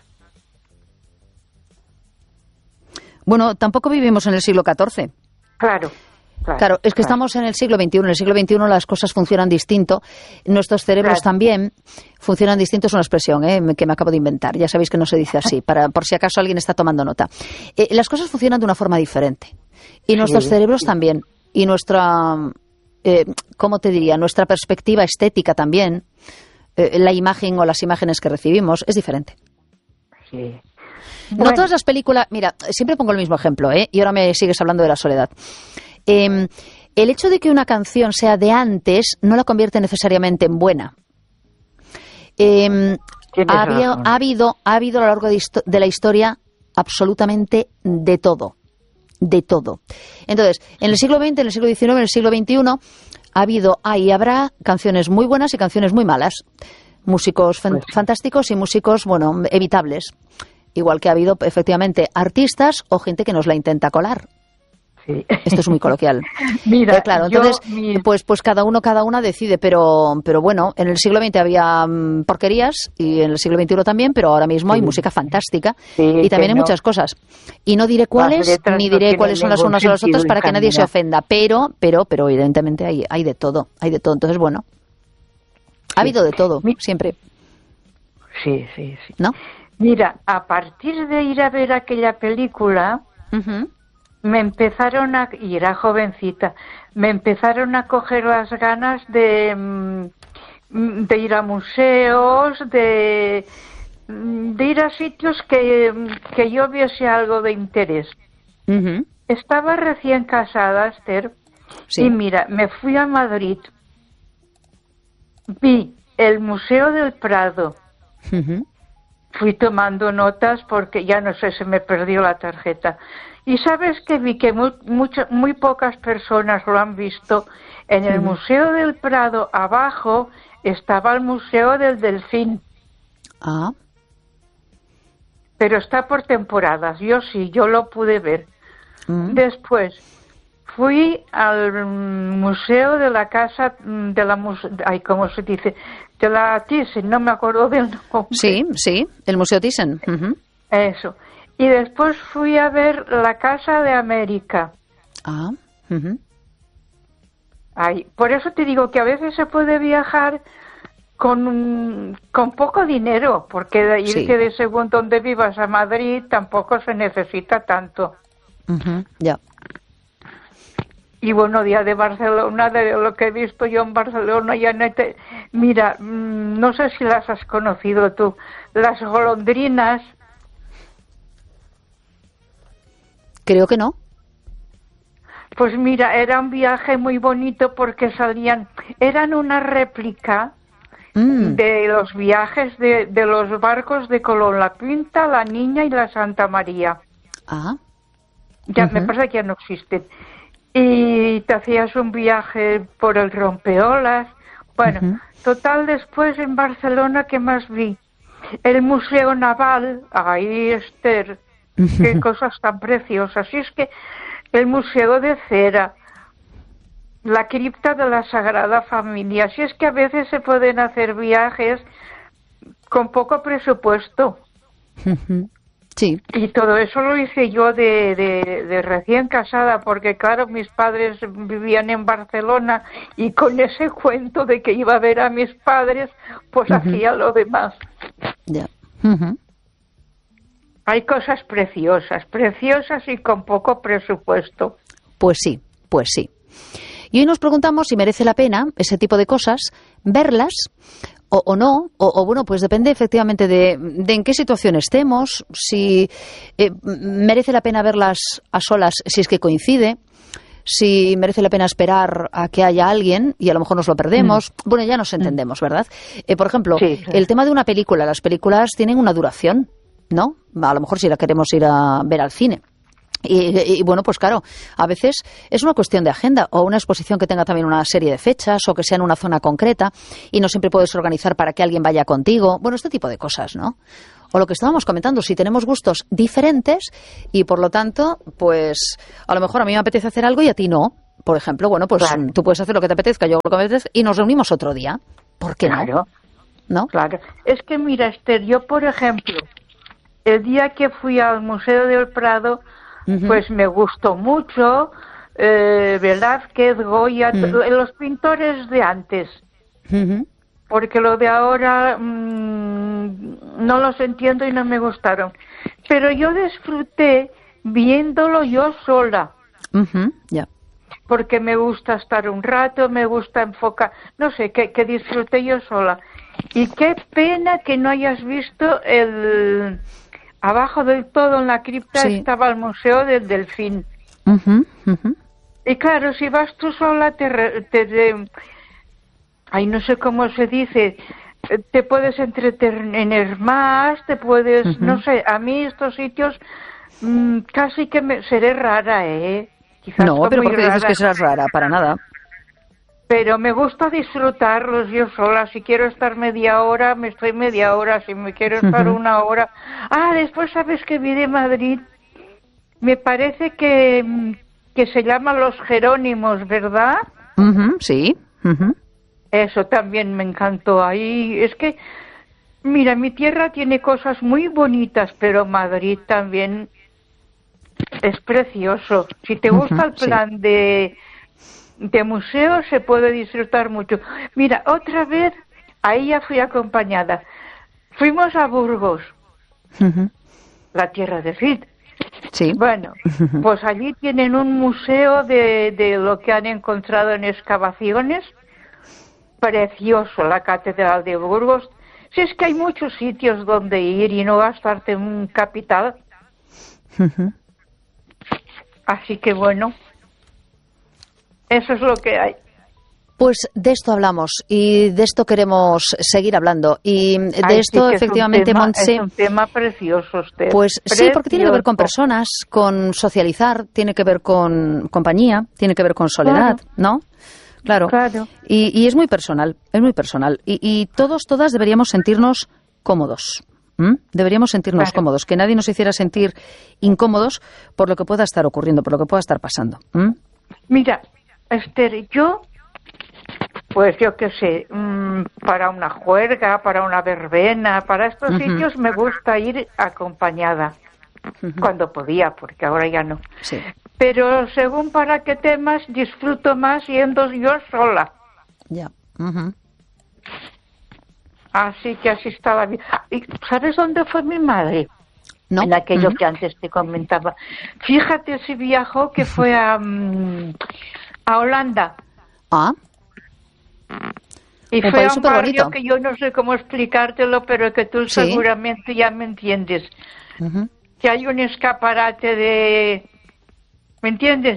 Bueno, tampoco vivimos en el siglo catorce. Claro. Claro, claro es que claro. estamos en el siglo veintiuno. En el siglo veintiuno las cosas funcionan distinto. Nuestros cerebros claro. también funcionan distinto. Es una expresión ¿eh? que me acabo de inventar. Ya sabéis que no se dice así, para por si acaso alguien está tomando nota. Eh, las cosas funcionan de una forma diferente. Y sí, nuestros cerebros sí. también. Y nuestra... Eh, ¿cómo te diría? Nuestra perspectiva estética también, eh, la imagen o las imágenes que recibimos, es diferente. Sí. Bueno. No todas las películas... Mira, siempre pongo el mismo ejemplo, ¿eh? Y ahora me sigues hablando de la soledad. Eh, el hecho de que una canción sea de antes no la convierte necesariamente en buena. Eh, ha, habido, ha, habido, ha habido a lo largo de, de la historia absolutamente de todo. De todo. Entonces, en el siglo veinte, en el siglo diecinueve, en el siglo veintiuno, ha habido, hay y habrá canciones muy buenas y canciones muy malas. Músicos fan pues sí. fantásticos y músicos, bueno, evitables. Igual que ha habido, efectivamente, artistas o gente que nos la intenta colar. Sí. Esto es muy coloquial. Mira, eh, claro, entonces, yo, mi... pues, pues cada uno, cada una decide, pero, pero bueno, en el siglo veinte había um, porquerías y en el siglo veintiuno también, pero ahora mismo sí. hay música fantástica sí, y también hay no. muchas cosas. Y no diré cuáles, ni diré no cuáles son las unas o las otras para que nadie se ofenda, pero, pero, pero evidentemente hay, hay de todo, hay de todo. Entonces, bueno, ha sí. habido de todo, mi... siempre. Sí, sí, sí. ¿No? Mira, a partir de ir a ver aquella película... Uh-huh. me empezaron a, y era jovencita, me empezaron a coger las ganas de, de ir a museos, de, de ir a sitios que, que yo viese algo de interés. Uh-huh. Estaba recién casada, Esther, sí. y mira, me fui a Madrid, vi el Museo del Prado, uh-huh. fui tomando notas porque ya no sé, se me perdió la tarjeta. Y sabes que vi que muy, mucho, muy pocas personas lo han visto. En el mm. Museo del Prado, abajo, estaba el Museo del Delfín. Ah. Pero está por temporadas. Yo sí, yo lo pude ver. Mm. Después, fui al Museo de la Casa de la... Ay, ¿cómo se dice? De la Thyssen, no me acuerdo del nombre. Sí, sí, el Museo Thyssen. Uh-huh. Eso. Y después fui a ver la Casa de América. Ah, uh-huh. Ay, por eso te digo que a veces se puede viajar con, con poco dinero, porque de irte sí. de según donde vivas a Madrid tampoco se necesita tanto. Uh-huh. Ya. Y bueno, día de Barcelona, de lo que he visto yo en Barcelona, ya no te... Mira, no sé si las has conocido tú, las golondrinas. Creo que no. Pues mira, era un viaje muy bonito porque salían, eran una réplica mm. de los viajes de, de los barcos de Colón, la Pinta, la Niña y la Santa María. Ah. Ya uh-huh. me parece que ya no existen. Y te hacías un viaje por el rompeolas. Bueno, uh-huh. total, después en Barcelona, ¿qué más vi? El Museo Naval, ahí Esther, qué cosas tan preciosas. Y es que el Museo de Cera, la cripta de la Sagrada Familia, si es que a veces se pueden hacer viajes con poco presupuesto. Sí. Y todo eso lo hice yo de, de, de recién casada, porque claro, mis padres vivían en Barcelona y con ese cuento de que iba a ver a mis padres, pues uh-huh. hacía lo demás. Ya. Yeah. Uh-huh. Hay cosas preciosas, preciosas y con poco presupuesto. Pues sí, pues sí. Y hoy nos preguntamos si merece la pena ese tipo de cosas, verlas o, o no, o, o bueno, pues depende efectivamente de, de en qué situación estemos, si eh, merece la pena verlas a solas si es que coincide, si merece la pena esperar a que haya alguien y a lo mejor nos lo perdemos. Mm. Bueno, ya nos entendemos, ¿verdad? Eh, por ejemplo, sí, sí. el tema de una película, las películas tienen una duración, ¿no? A lo mejor si la queremos ir a ver al cine. Y, y, y bueno, pues claro, a veces es una cuestión de agenda o una exposición que tenga también una serie de fechas o que sea en una zona concreta y no siempre puedes organizar para que alguien vaya contigo. Bueno, este tipo de cosas, ¿no? O lo que estábamos comentando, si tenemos gustos diferentes y por lo tanto, pues a lo mejor a mí me apetece hacer algo y a ti no. Por ejemplo, bueno, pues claro. tú puedes hacer lo que te apetezca, yo lo que me apetezca y nos reunimos otro día. ¿Por qué claro. no? ¿No? Claro. Es que mira, Esther, yo por ejemplo, el día que fui al Museo del Prado, uh-huh. pues me gustó mucho eh, Velázquez, Goya, uh-huh. los pintores de antes. Uh-huh. Porque lo de ahora mmm, no los entiendo y no me gustaron. Pero yo disfruté viéndolo yo sola. Uh-huh. Yeah. Porque me gusta estar un rato, me gusta enfocar, no sé, que, que disfruté yo sola. Y qué pena que no hayas visto el... abajo del todo en la cripta sí. estaba el Museo del Delfín. Uh-huh, uh-huh. Y claro, si vas tú sola, te, te, te... ay, no sé cómo se dice, te puedes entretener más, te puedes, uh-huh. no sé, a mí estos sitios mmm, casi que me seré rara, ¿eh? Quizás no, pero ¿por qué rara. dices que serás rara? Para nada. Pero me gusta disfrutarlos yo sola. Si quiero estar media hora, me estoy media hora. Si me quiero estar uh-huh. una hora... Ah, después sabes que vi de Madrid. Me parece que, que se llama Los Jerónimos, ¿verdad? Uh-huh, sí. Uh-huh. Eso también me encantó. Ahí es que, mira, mi tierra tiene cosas muy bonitas, pero Madrid también es precioso. Si te gusta uh-huh, el plan sí. de... de museo se puede disfrutar mucho. Mira, otra vez, ahí ya fui acompañada. Fuimos a Burgos, uh-huh. la tierra de Cid. Sí. Bueno, uh-huh. pues allí tienen un museo de, de lo que han encontrado en excavaciones. Precioso, la Catedral de Burgos. Si es que hay muchos sitios donde ir y no gastarte un capital. Uh-huh. Así que bueno... eso es lo que hay. Pues de esto hablamos y de esto queremos seguir hablando. Y de Ay, esto, sí, efectivamente, es un tema, Montse... es un tema precioso, usted. Pues precioso. Sí, porque tiene que ver con personas, con socializar, tiene que ver con compañía, tiene que ver con soledad, claro. ¿no? Claro. claro. Y, y es muy personal, es muy personal. Y, y todos, todas deberíamos sentirnos cómodos. ¿Mm? Deberíamos sentirnos claro. cómodos, que nadie nos hiciera sentir incómodos por lo que pueda estar ocurriendo, por lo que pueda estar pasando. ¿Mm? Mira... Esther, yo, pues yo qué sé, mmm, para una juerga, para una verbena, para estos uh-huh. sitios me gusta ir acompañada, uh-huh. cuando podía, porque ahora ya no. Sí. Pero según para qué temas, disfruto más yendo yo sola. Ya. Uh-huh. Así que así estaba bien. ¿Y sabes dónde fue mi madre? No. En aquello uh-huh. que antes te comentaba. Fíjate si viajó, que fue a... Um, a Holanda. Ah. Y un fue a un barrio bonito. que yo no sé cómo explicártelo, pero que tú ¿Sí? seguramente ya me entiendes. Uh-huh. Que hay un escaparate de... ¿Me entiendes?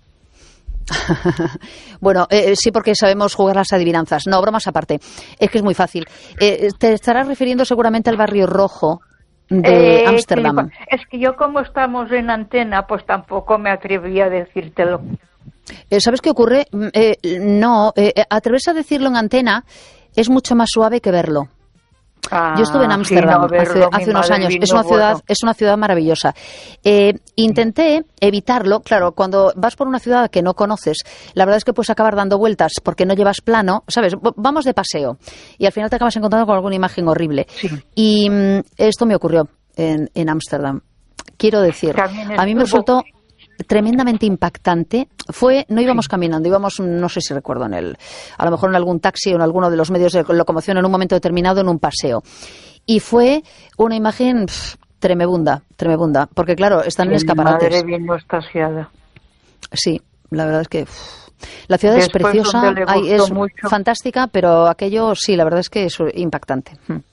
Bueno, eh, sí, porque sabemos jugar las adivinanzas. No, bromas aparte. Es que es muy fácil. Eh, te estarás refiriendo seguramente al barrio rojo de Ámsterdam. Eh, es que yo, como estamos en antena, pues tampoco me atreví a decírtelo. Eh, ¿Sabes qué ocurre? Eh, no, eh, atreverse a decirlo en antena es mucho más suave que verlo. Ah, Yo estuve en Ámsterdam sí, no, hace, hace unos años. Es una ciudad, bueno. es una ciudad maravillosa. Eh, intenté evitarlo. Claro, cuando vas por una ciudad que no conoces, la verdad es que puedes acabar dando vueltas porque no llevas plano, ¿sabes? Vamos de paseo y al final te acabas encontrando con alguna imagen horrible. Sí. Y mm, esto me ocurrió en Ámsterdam. Quiero decir, a mí me resultó tremendamente impactante. Fue, no íbamos sí. caminando, íbamos, no sé si recuerdo, en el, a lo mejor en algún taxi o en alguno de los medios de locomoción en un momento determinado en un paseo. Y fue una imagen pff, tremebunda, tremebunda, porque claro, están sí, en escaparates. Madre bien nostalgiada. Sí, la verdad es que pff, la ciudad Después, es preciosa, hay, es mucho. fantástica, pero aquello sí, la verdad es que es impactante.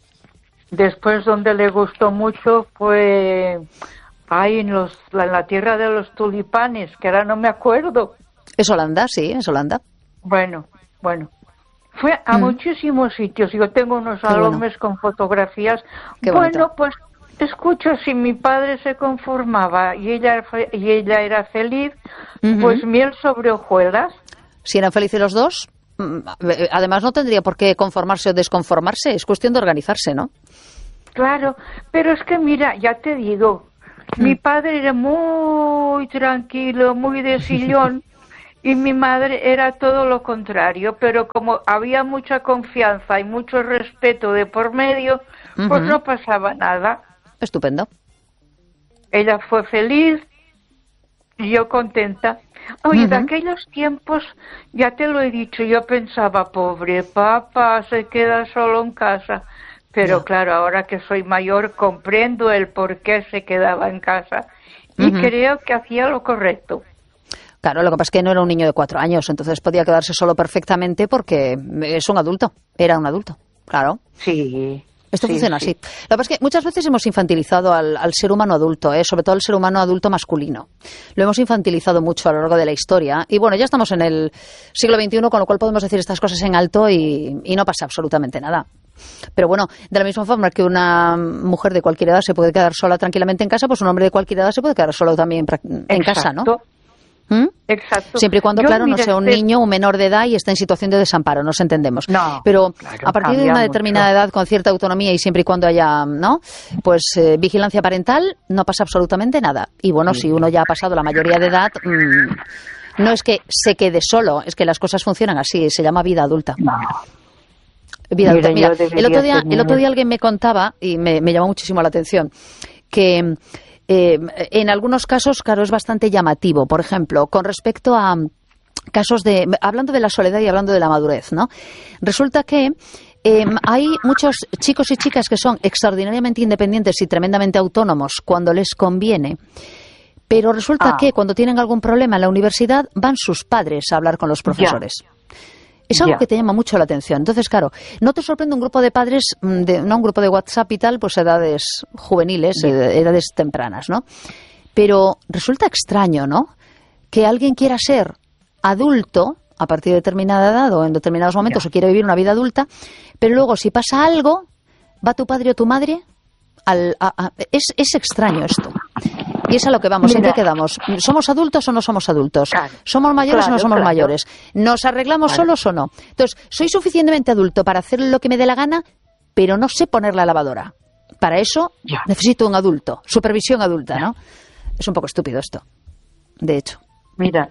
Después, donde le gustó mucho fue... Ay, en, los, en la tierra de los tulipanes, que ahora no me acuerdo. Es Holanda, sí, es Holanda. Bueno, bueno. Fue a mm. muchísimos sitios. Yo tengo unos álbumes bueno. con fotografías. Qué bueno, bonito. pues escucho, si mi padre se conformaba y ella, y ella era feliz, uh-huh. pues miel sobre hojuelas. Si eran felices los dos, además no tendría por qué conformarse o desconformarse. Es cuestión de organizarse, ¿no? Claro, pero es que mira, ya te digo... Mi padre era muy tranquilo, muy de sillón, y mi madre era todo lo contrario, pero como había mucha confianza y mucho respeto de por medio, uh-huh. pues no pasaba nada. Estupendo. Ella fue feliz y yo contenta. Oye, uh-huh. de aquellos tiempos, ya te lo he dicho, yo pensaba, pobre papá, se queda solo en casa. Pero no. claro, ahora que soy mayor, comprendo el por qué se quedaba en casa y uh-huh. creo que hacía lo correcto. Claro, lo que pasa es que no era un niño de cuatro años, entonces podía quedarse solo perfectamente porque es un adulto, era un adulto, claro. Sí, Esto sí, funciona sí. así. Lo que pasa es que muchas veces hemos infantilizado al, al ser humano adulto, ¿eh? Sobre todo al ser humano adulto masculino. Lo hemos infantilizado mucho a lo largo de la historia. Y bueno, ya estamos en el siglo veintiuno, con lo cual podemos decir estas cosas en alto y, y no pasa absolutamente nada. Pero bueno, de la misma forma que una mujer de cualquier edad se puede quedar sola tranquilamente en casa, pues un hombre de cualquier edad se puede quedar solo también en Exacto. casa, ¿no? ¿Mm? Exacto. Siempre y cuando, Yo, claro, no mira, sea un este- niño, un menor de edad y está en situación de desamparo, nos entendemos. No, Pero claro, a partir de cambia una determinada mucho. edad, con cierta autonomía y siempre y cuando haya, ¿no? Pues eh, vigilancia parental, no pasa absolutamente nada. Y bueno, si uno ya ha pasado la mayoría de edad, mmm, no es que se quede solo, es que las cosas funcionan así, se llama vida adulta. No. Vida adulta. Miren, Mira, yo el otro día, debería el otro día tener- alguien me contaba y me, me llamó muchísimo la atención que eh, en algunos casos, claro, es bastante llamativo. Por ejemplo, con respecto a casos de, hablando de la soledad y hablando de la madurez, ¿no? Resulta que eh, hay muchos chicos y chicas que son extraordinariamente independientes y tremendamente autónomos cuando les conviene. Pero resulta Ah. que cuando tienen algún problema en la universidad van sus padres a hablar con los profesores. Es algo Ya. que te llama mucho la atención. Entonces, claro, no te sorprende un grupo de padres, mm, de, no un grupo de WhatsApp y tal, pues edades juveniles, eh, edades tempranas, ¿no? Pero resulta extraño, ¿no? Que alguien quiera ser adulto a partir de determinada edad o en determinados momentos Ya. o quiere vivir una vida adulta, pero luego si pasa algo, va tu padre o tu madre al... a- a- es, es extraño esto. Y es a lo que vamos, ¿en Mira. qué quedamos? ¿Somos adultos o no somos adultos? Claro. ¿Somos mayores o no Claro, somos claro. mayores? ¿Nos arreglamos Claro. solos o no? Entonces, soy suficientemente adulto para hacer lo que me dé la gana, pero no sé poner la lavadora. Para eso Ya. necesito un adulto, supervisión adulta, ¿no? Es un poco estúpido esto, de hecho. Mira,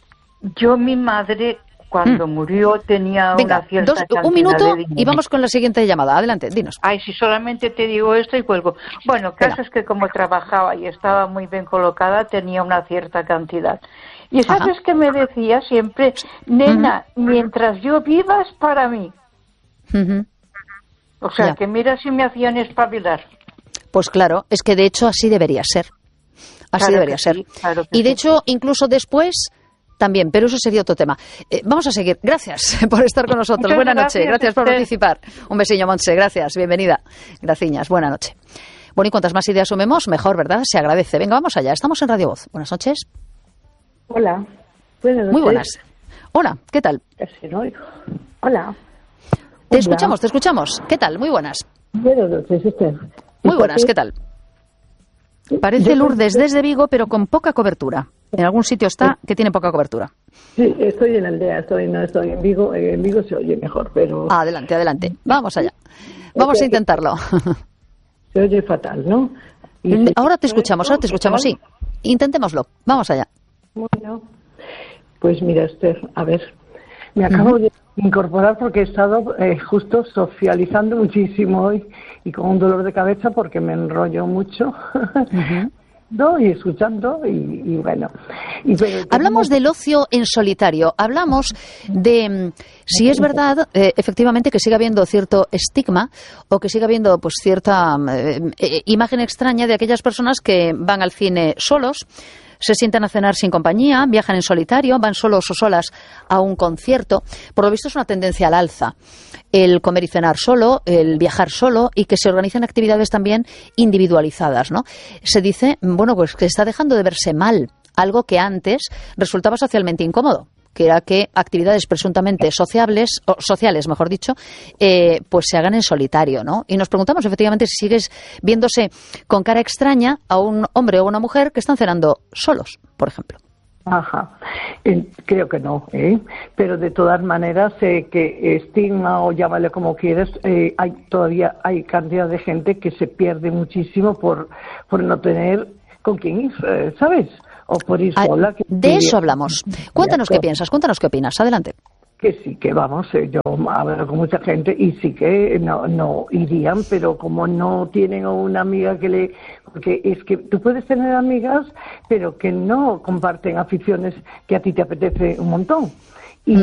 yo mi madre cuando Mm. murió tenía Venga, una cierta dos, cantidad un minuto de dinero. y vamos con la siguiente llamada. Adelante, dinos. Ay, si solamente te digo esto y cuelgo. Bueno, el caso Venga. es que como trabajaba y estaba muy bien colocada, tenía una cierta cantidad. Y ¿sabes qué me decía siempre? Nena, mientras yo viva es para mí. Ujú. O sea, Ya. que mira si me hacían espabilar. Pues claro, es que de hecho así debería ser. Así Claro debería que ser. sí, claro que Y de sí. hecho, incluso después también, pero eso sería otro tema. Eh, vamos a seguir. Gracias por estar con nosotros. Muchas Buenas noches. gracias, Gracias por Esther. participar. Un besillo, Montse. Gracias. Bienvenida. Graciñas. Buenas noches. Bueno, y cuantas más ideas sumemos, mejor, ¿verdad? Se agradece. Venga, vamos allá. Estamos en Radio Voz. Buenas noches. Hola. Buenas Muy noches. buenas. Hola, ¿qué tal? Casi no oigo. Hola. Te Hola. escuchamos, te escuchamos. ¿Qué tal? Muy buenas. Buenas noches, Esther. Muy buenas, ¿qué tal? Parece Lourdes desde Vigo, pero con poca cobertura. En algún sitio está que tiene poca cobertura. Sí, estoy en la aldea, estoy, no estoy en Vigo. En Vigo se oye mejor, pero Adelante, adelante. Vamos allá. Vamos a intentarlo. se oye fatal, ¿no? Y se- Ahora te escuchamos, ahora te escuchamos, sí. Intentémoslo. Vamos allá. Bueno, pues mira, Esther, a ver, me acabo de incorporar porque he estado eh, justo socializando muchísimo hoy y con un dolor de cabeza porque me enrollo mucho. No, y escuchando y, y bueno. Y, pero Hablamos del ocio en solitario. Hablamos de mm, si es verdad, eh, efectivamente, que siga habiendo cierto estigma o que siga habiendo pues cierta eh, eh, imagen extraña de aquellas personas que van al cine solos, se sientan a cenar sin compañía, viajan en solitario, van solos o solas a un concierto. Por lo visto es una tendencia al alza. El comer y cenar solo, el viajar solo y que se organicen actividades también individualizadas, ¿no? Se dice, bueno, pues que está dejando de verse mal, algo que antes resultaba socialmente incómodo, que era que actividades presuntamente sociables, o sociales, mejor dicho, eh, pues se hagan en solitario, ¿no? Y nos preguntamos efectivamente si sigues viéndose con cara extraña a un hombre o una mujer que están cenando solos, por ejemplo. Ajá, Eh, creo que no, ¿eh? Pero de todas maneras, eh, que estigma o llámale como quieras, eh, hay todavía hay cantidad de gente que se pierde muchísimo por, por no tener con quién ir, eh, ¿sabes? O por ir Ah, sola. que- de eso hablamos. Cuéntanos qué piensas, cuéntanos qué opinas. Adelante. Que sí, que vamos, eh, yo hablo con mucha gente y sí que no, no irían, pero como no tienen a una amiga que le... Porque es que tú puedes tener amigas, pero que no comparten aficiones que a ti te apetece un montón. Y, Ujú. y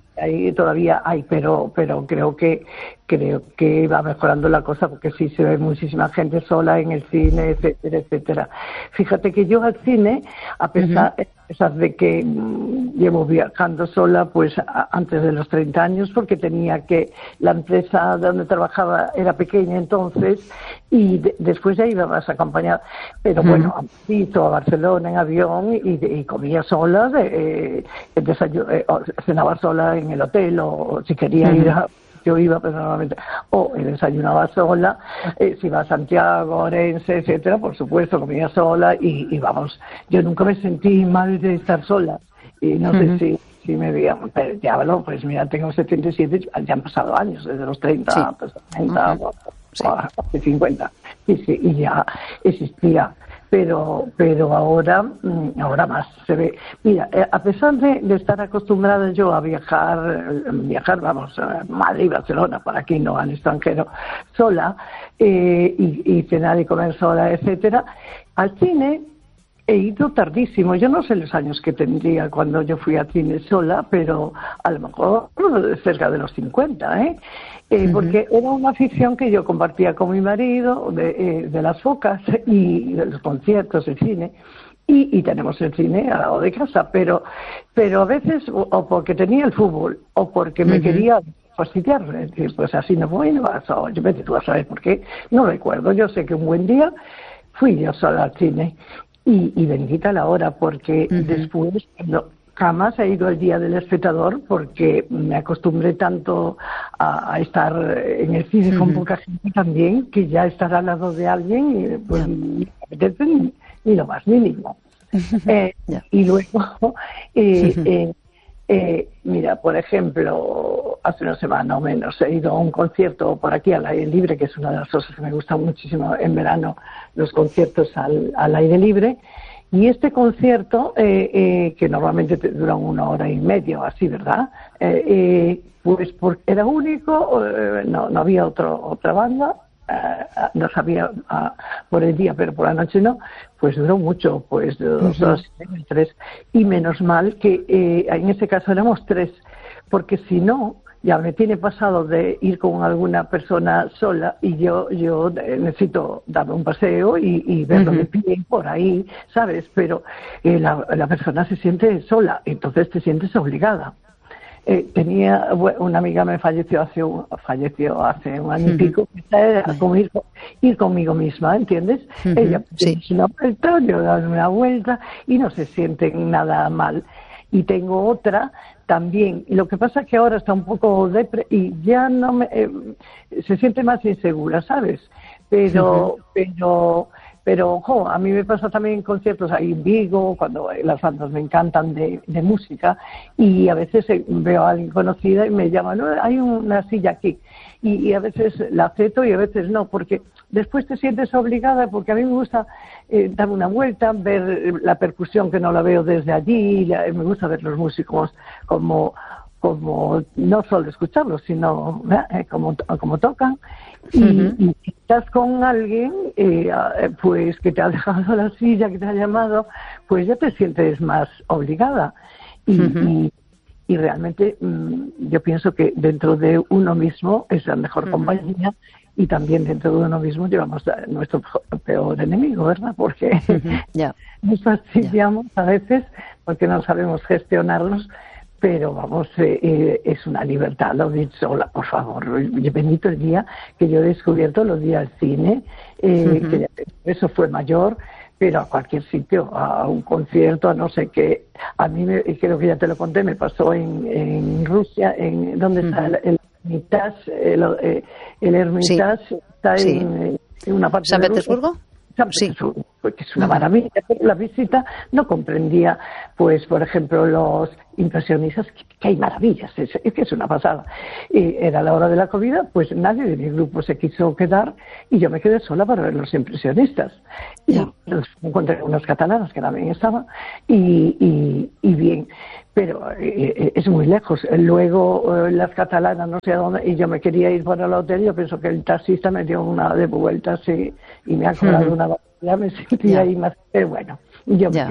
ahí todavía hay, pero pero creo que creo que va mejorando la cosa, porque sí se ve muchísima gente sola en el cine, etcétera, etcétera. Fíjate que yo al cine, a pesar, uh-huh. a pesar de que mmm, llevo viajando sola pues a, antes de los treinta años, porque tenía que, la empresa donde trabajaba era pequeña entonces, y de, después ya iba más acompañada, pero uh-huh. bueno, a Madrid o a Barcelona en avión, y, y comía sola, de, eh, desayuno, eh, cenaba sola en el hotel, o si quería uh-huh. ir a yo iba personalmente, o desayunaba sola, eh, si iba a Santiago, Orense, etcétera, por supuesto, comía sola, y, y vamos, yo nunca me sentí mal de estar sola, y no uh-huh. sé si, si me veía, pero ya, bueno, pues mira, tengo setenta y siete, ya han pasado años, desde los treinta, sí. pues treinta, uh-huh. sí. hasta cincuenta, y, sí, y ya existía. Pero pero ahora ahora más se ve. Mira, a pesar de, de estar acostumbrada yo a viajar, viajar, vamos, a Madrid, Barcelona, por aquí no, al extranjero, sola, eh, y, y cenar y comer sola, etcétera, al cine he ido tardísimo. Yo no sé los años que tendría cuando yo fui al cine sola, pero a lo mejor cerca de los cincuenta, ¿eh? Eh, uh-huh. Porque era una afición que yo compartía con mi marido, de, eh, de las focas y de los conciertos, el cine, y, y tenemos el cine al lado de casa, pero pero a veces, o, o porque tenía el fútbol, o porque me uh-huh. quería fastidiar, es decir, pues así no voy, no vas a, yo vete tú a saber por qué, no recuerdo, yo sé que un buen día fui yo sola al cine, y, y bendita la hora, porque uh-huh. después... no, jamás he ido al Día del Espectador, porque me acostumbré tanto a, a estar en el cine uh-huh. con poca gente también, que ya estar al lado de alguien, y, pues yeah. ni, ni, ni lo más mínimo. eh, yeah. Y luego, eh, uh-huh. eh, eh, mira, por ejemplo, hace una semana o menos he ido a un concierto por aquí al aire libre, que es una de las cosas que me gustan muchísimo en verano, los conciertos al, al aire libre. Y este concierto, eh, eh, que normalmente te duran una hora y media o así, ¿verdad? Eh, eh, pues porque era único, eh, no, no había otro, otra banda, eh, no sabía uh, por el día, pero por la noche no, pues duró mucho, pues dos, uh-huh. dos, tres. Y menos mal que eh, en ese caso éramos tres, porque si no... Ya me tiene pasado de ir con alguna persona sola y yo yo necesito darme un paseo y, y verlo uh-huh. de pie por ahí, ¿sabes? Pero eh, la, la persona se siente sola, entonces te sientes obligada. Eh, tenía una amiga me falleció hace un, falleció hace un año uh-huh. y pico, era como ir, ir conmigo misma, ¿entiendes? Uh-huh. Ella sí. una vuelta, yo darme una vuelta y no se sienten nada mal. Y tengo otra también. Lo que pasa es que ahora está un poco depre y ya no me, eh, se siente más insegura, ¿sabes? Pero, uh-huh. pero, pero, ojo, a mí me pasa también en conciertos ahí en Vigo, cuando las bandas me encantan de, de música, y a veces veo a alguien conocida y me llama, no, hay una silla aquí. Y, y a veces la acepto y a veces no, porque después te sientes obligada, porque a mí me gusta eh, dar una vuelta, ver la percusión que no la veo desde allí, la, me gusta ver los músicos como, como no solo escucharlos, sino eh, como, como tocan. Y, uh-huh. y si estás con alguien eh, pues que te ha dejado la silla, que te ha llamado, pues ya te sientes más obligada. Y, uh-huh. y Y realmente mmm, yo pienso que dentro de uno mismo es la mejor uh-huh. compañía, y también dentro de uno mismo llevamos a nuestro peor enemigo, ¿verdad? Porque uh-huh. yeah. nos fastidiamos yeah. a veces porque no sabemos gestionarlos, pero vamos, eh, eh, es una libertad lo de ir sola, por favor. Bendito el día que yo he descubierto los días al cine, eh, uh-huh. que eso fue mayor, pero a cualquier sitio, a un concierto, a no sé qué. A mí, me, creo que ya te lo conté, me pasó en, en Rusia, en donde uh-huh. está el, el Hermitage, el, el Hermitage sí. está sí. En, en una parte ¿San de Petersburgo? San Petersburgo, sí. Porque es una maravilla, pero la visita no comprendía, pues, por ejemplo, los impresionistas, que, que hay maravillas, es, es que es una pasada. Y era la hora de la comida, pues nadie de mi grupo se quiso quedar y yo me quedé sola para ver los impresionistas. Y los encontré unas catalanas que también estaban, y, y, y bien, pero eh, es muy lejos. Luego eh, las catalanas no sé a dónde, y yo me quería ir para el hotel, yo pienso que el taxista me dio una de vueltas y, y me ha cobrado uh-huh. una ya me sentía yeah. ahí más, pero bueno, yo me yeah. quedé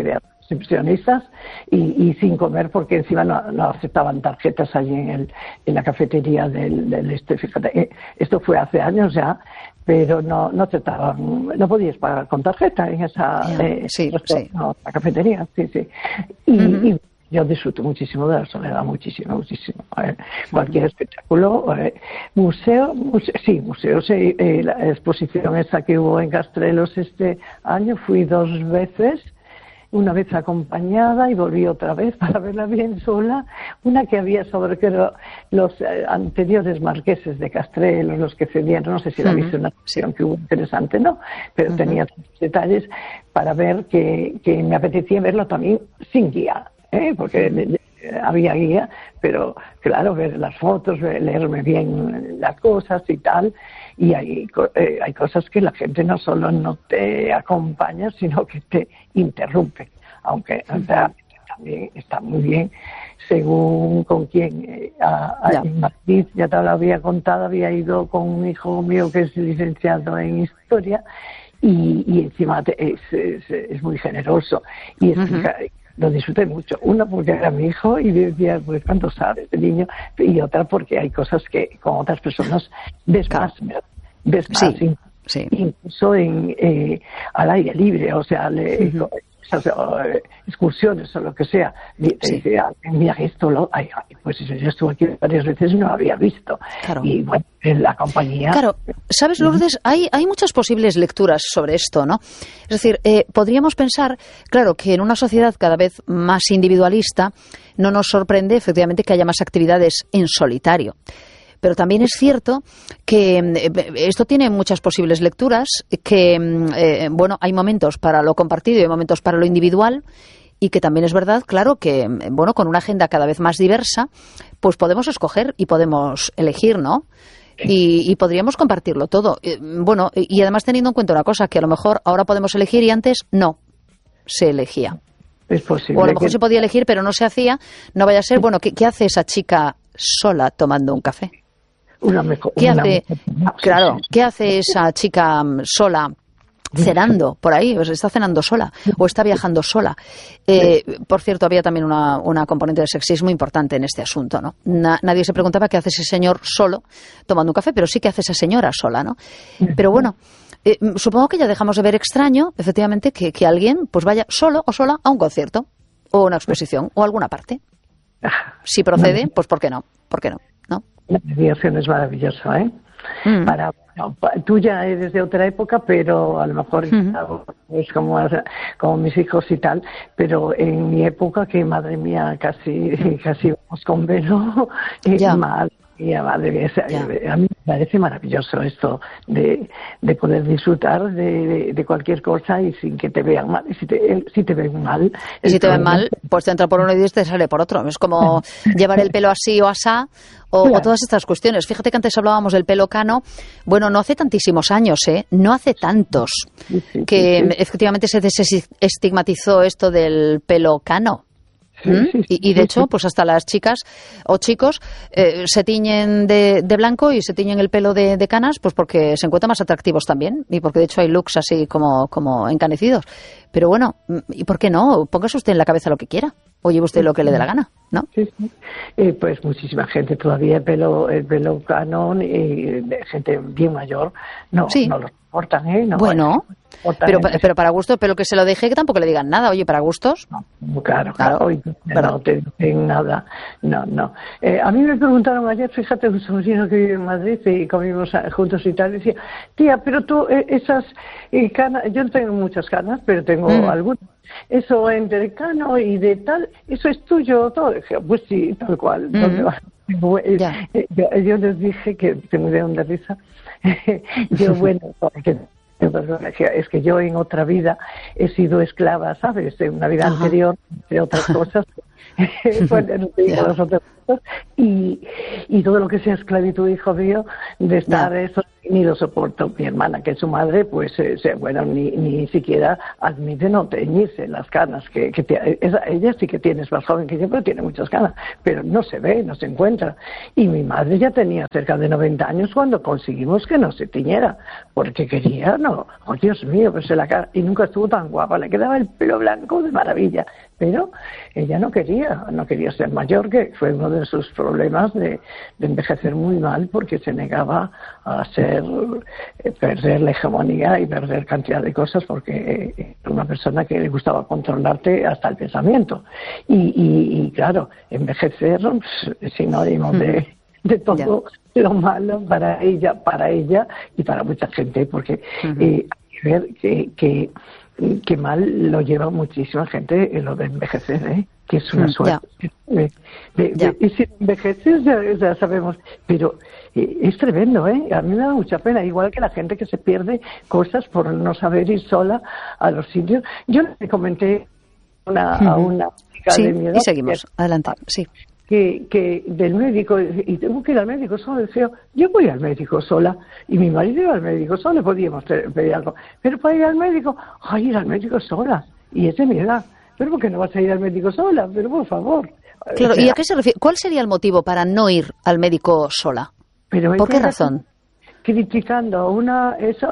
recepcionistas y, y sin comer porque encima no, no aceptaban tarjetas allí en, el, en la cafetería del, del este. Fíjate, esto fue hace años ya, pero no no aceptaban, no podías pagar con tarjeta en esa eh, sí, sí. No, la cafetería, sí, sí. Y, uh-huh. y yo disfruto muchísimo de la soledad, muchísimo, muchísimo. Eh, cualquier espectáculo, eh, museo, museo, sí, museos, eh, eh, la exposición esa que hubo en Castrelos este año, fui dos veces, una vez acompañada y volví otra vez para verla bien sola, una que había sobre creo, los eh, anteriores marqueses de Castrelos, los que cedieron, no sé si la uh-huh. viste, una exposición que hubo interesante, ¿no? Pero uh-huh. tenía detalles para ver que, que me apetecía verlo también sin guía. ¿Eh? Porque sí. había guía, pero claro, ver las fotos, leerme bien las cosas y tal, y hay, eh, hay cosas que la gente no solo no te acompaña, sino que te interrumpe, aunque o sea, también está muy bien según con quién. Eh, a, a, en Madrid, ya te lo había contado, había ido con un hijo mío que es licenciado en Historia, y, y encima te, es, es, es muy generoso, y explica, uh-huh. lo disfruté mucho. Una porque era mi hijo y decía, pues cuánto sabes de niño, y otra porque hay cosas que con otras personas ves claro. más, ves más, sí, sí. incluso en eh, al aire libre, o sea, le, uh-huh. esas, o, eh, excursiones o lo que sea, te sí. dice, mira esto, lo, ay, ay, pues eso, yo estuve aquí varias veces y no lo había visto. Claro. Y bueno, en la compañía... Claro, ¿sabes, Lourdes? Hay, hay muchas posibles lecturas sobre esto, ¿no? Es decir, eh, podríamos pensar, claro, que en una sociedad cada vez más individualista no nos sorprende efectivamente que haya más actividades en solitario. Pero también es cierto que eh, esto tiene muchas posibles lecturas, que, eh, bueno, hay momentos para lo compartido y hay momentos para lo individual, y que también es verdad, claro, que, bueno, con una agenda cada vez más diversa, pues podemos escoger y podemos elegir, ¿no? Y, y podríamos compartirlo todo. Bueno, y además teniendo en cuenta una cosa, que a lo mejor ahora podemos elegir y antes no se elegía. Es posible. O a lo mejor que... se podía elegir, pero no se hacía. No vaya a ser, bueno, ¿qué, qué hace esa chica sola tomando un café? Una mejor, ¿Qué una hace, mejor, claro, sí, sí. ¿qué hace esa chica sola cenando por ahí? O sea, está cenando sola o está viajando sola. Eh, por cierto, había también una, una componente de sexismo importante en este asunto, ¿no? Na, nadie se preguntaba qué hace ese señor solo tomando un café, pero sí que hace esa señora sola, ¿no? Pero bueno, eh, supongo que ya dejamos de ver extraño, efectivamente, que, que alguien pues vaya solo o sola a un concierto o una exposición o a alguna parte. Si procede, pues ¿por qué no? ¿Por qué no? ¿No? La mediación es maravillosa, ¿eh? Mm. Para, no, tú ya eres de otra época, pero a lo mejor uh-huh. es como, como mis hijos y tal, pero en mi época, que madre mía, casi casi vamos con velo, es mal. Y a, madre, a mí me parece maravilloso esto de, de poder disfrutar de, de, de cualquier cosa y sin que te vean mal. Y si te, si te ven mal... Y si te ven mal, pues te entra por uno y te sale por otro. Es como llevar el pelo así o asá, o, claro. o todas estas cuestiones. Fíjate que antes hablábamos del pelo cano. Bueno, no hace tantísimos años, ¿eh? No hace tantos. Sí, sí, que sí, sí. efectivamente se desestigmatizó esto del pelo cano. Sí, sí, sí, y, y de hecho, pues hasta las chicas o chicos eh, se tiñen de, de blanco y se tiñen el pelo de, de canas, pues porque se encuentran más atractivos también y porque de hecho hay looks así como, como encanecidos. Pero bueno, ¿y por qué no? Póngase usted en la cabeza lo que quiera o lleve usted lo que le dé la gana, ¿no? Sí, sí. Eh, pues muchísima gente todavía el pelo, el pelo canon y gente bien mayor no, sí. no lo soportan, ¿eh? No, bueno, pero, pero para gusto, pero que se lo deje, que tampoco le digan nada. Oye, para gustos. No, claro, claro. Hoy no te dicen nada. No, no. Eh, a mí me preguntaron ayer, fíjate, un sobrino que vive en Madrid y comimos juntos y tal, decía, tía, pero tú eh, esas eh, canas, yo no tengo muchas canas, pero tengo mm. algunas. Eso entre cano y de tal, eso es tuyo todo. Dije, pues sí, tal cual. Mm. Yo, yo les dije que se me dieron de risa. Yo, bueno, porque es que yo en otra vida he sido esclava, ¿sabes? En una vida Ajá. anterior, entre otras cosas. Bueno, no te digo yeah. las otras cosas. Y, y todo lo que sea esclavitud, hijo mío, de estar yeah. eso, ni lo soporto. Mi hermana, que es su madre, pues, eh, bueno, ni, ni siquiera admite no teñirse las canas. que, que te, esa, Ella sí que tiene, es más joven que yo, pero tiene muchas canas. Pero no se ve, no se encuentra. Y mi madre ya tenía cerca de noventa años cuando conseguimos que no se tiñera. Porque quería, no bueno, oh Dios mío, pues la cara, y nunca estuvo tan guapa, le quedaba el pelo blanco de maravilla, pero ella no quería, no quería ser mayor, que fue uno de sus problemas de, de envejecer muy mal, porque se negaba a ser, eh, perder la hegemonía y perder cantidad de cosas, porque eh, era una persona que le gustaba controlarte hasta el pensamiento. Y, y, y claro, envejecer es sinónimo de, de todo yeah. lo malo para ella, para ella y para mucha gente, porque uh-huh. eh, hay que ver que, que, que mal lo lleva muchísima gente en lo de envejecer, ¿eh? Que es una mm, suerte. Yeah. De, de, yeah. de, y si envejeces ya, ya sabemos, pero eh, es tremendo, ¿eh? A mí me da mucha pena, igual que la gente que se pierde cosas por no saber ir sola a los sitios. Yo le comenté una, uh-huh. a una chica sí, de mi edad, y seguimos, que, adelante, sí. Que, que del médico, y tengo que ir al médico solo, decía, yo voy al médico sola, y mi marido iba al médico solo, podíamos pedir algo, pero para ir al médico, ay, ir al médico sola, y es de mi edad, pero ¿por qué no vas a ir al médico sola? Pero por favor. Claro, o sea, ¿y a qué se refiere? ¿Cuál sería el motivo para no ir al médico sola? Pero ¿Por qué razón? Criticando a una... Eso,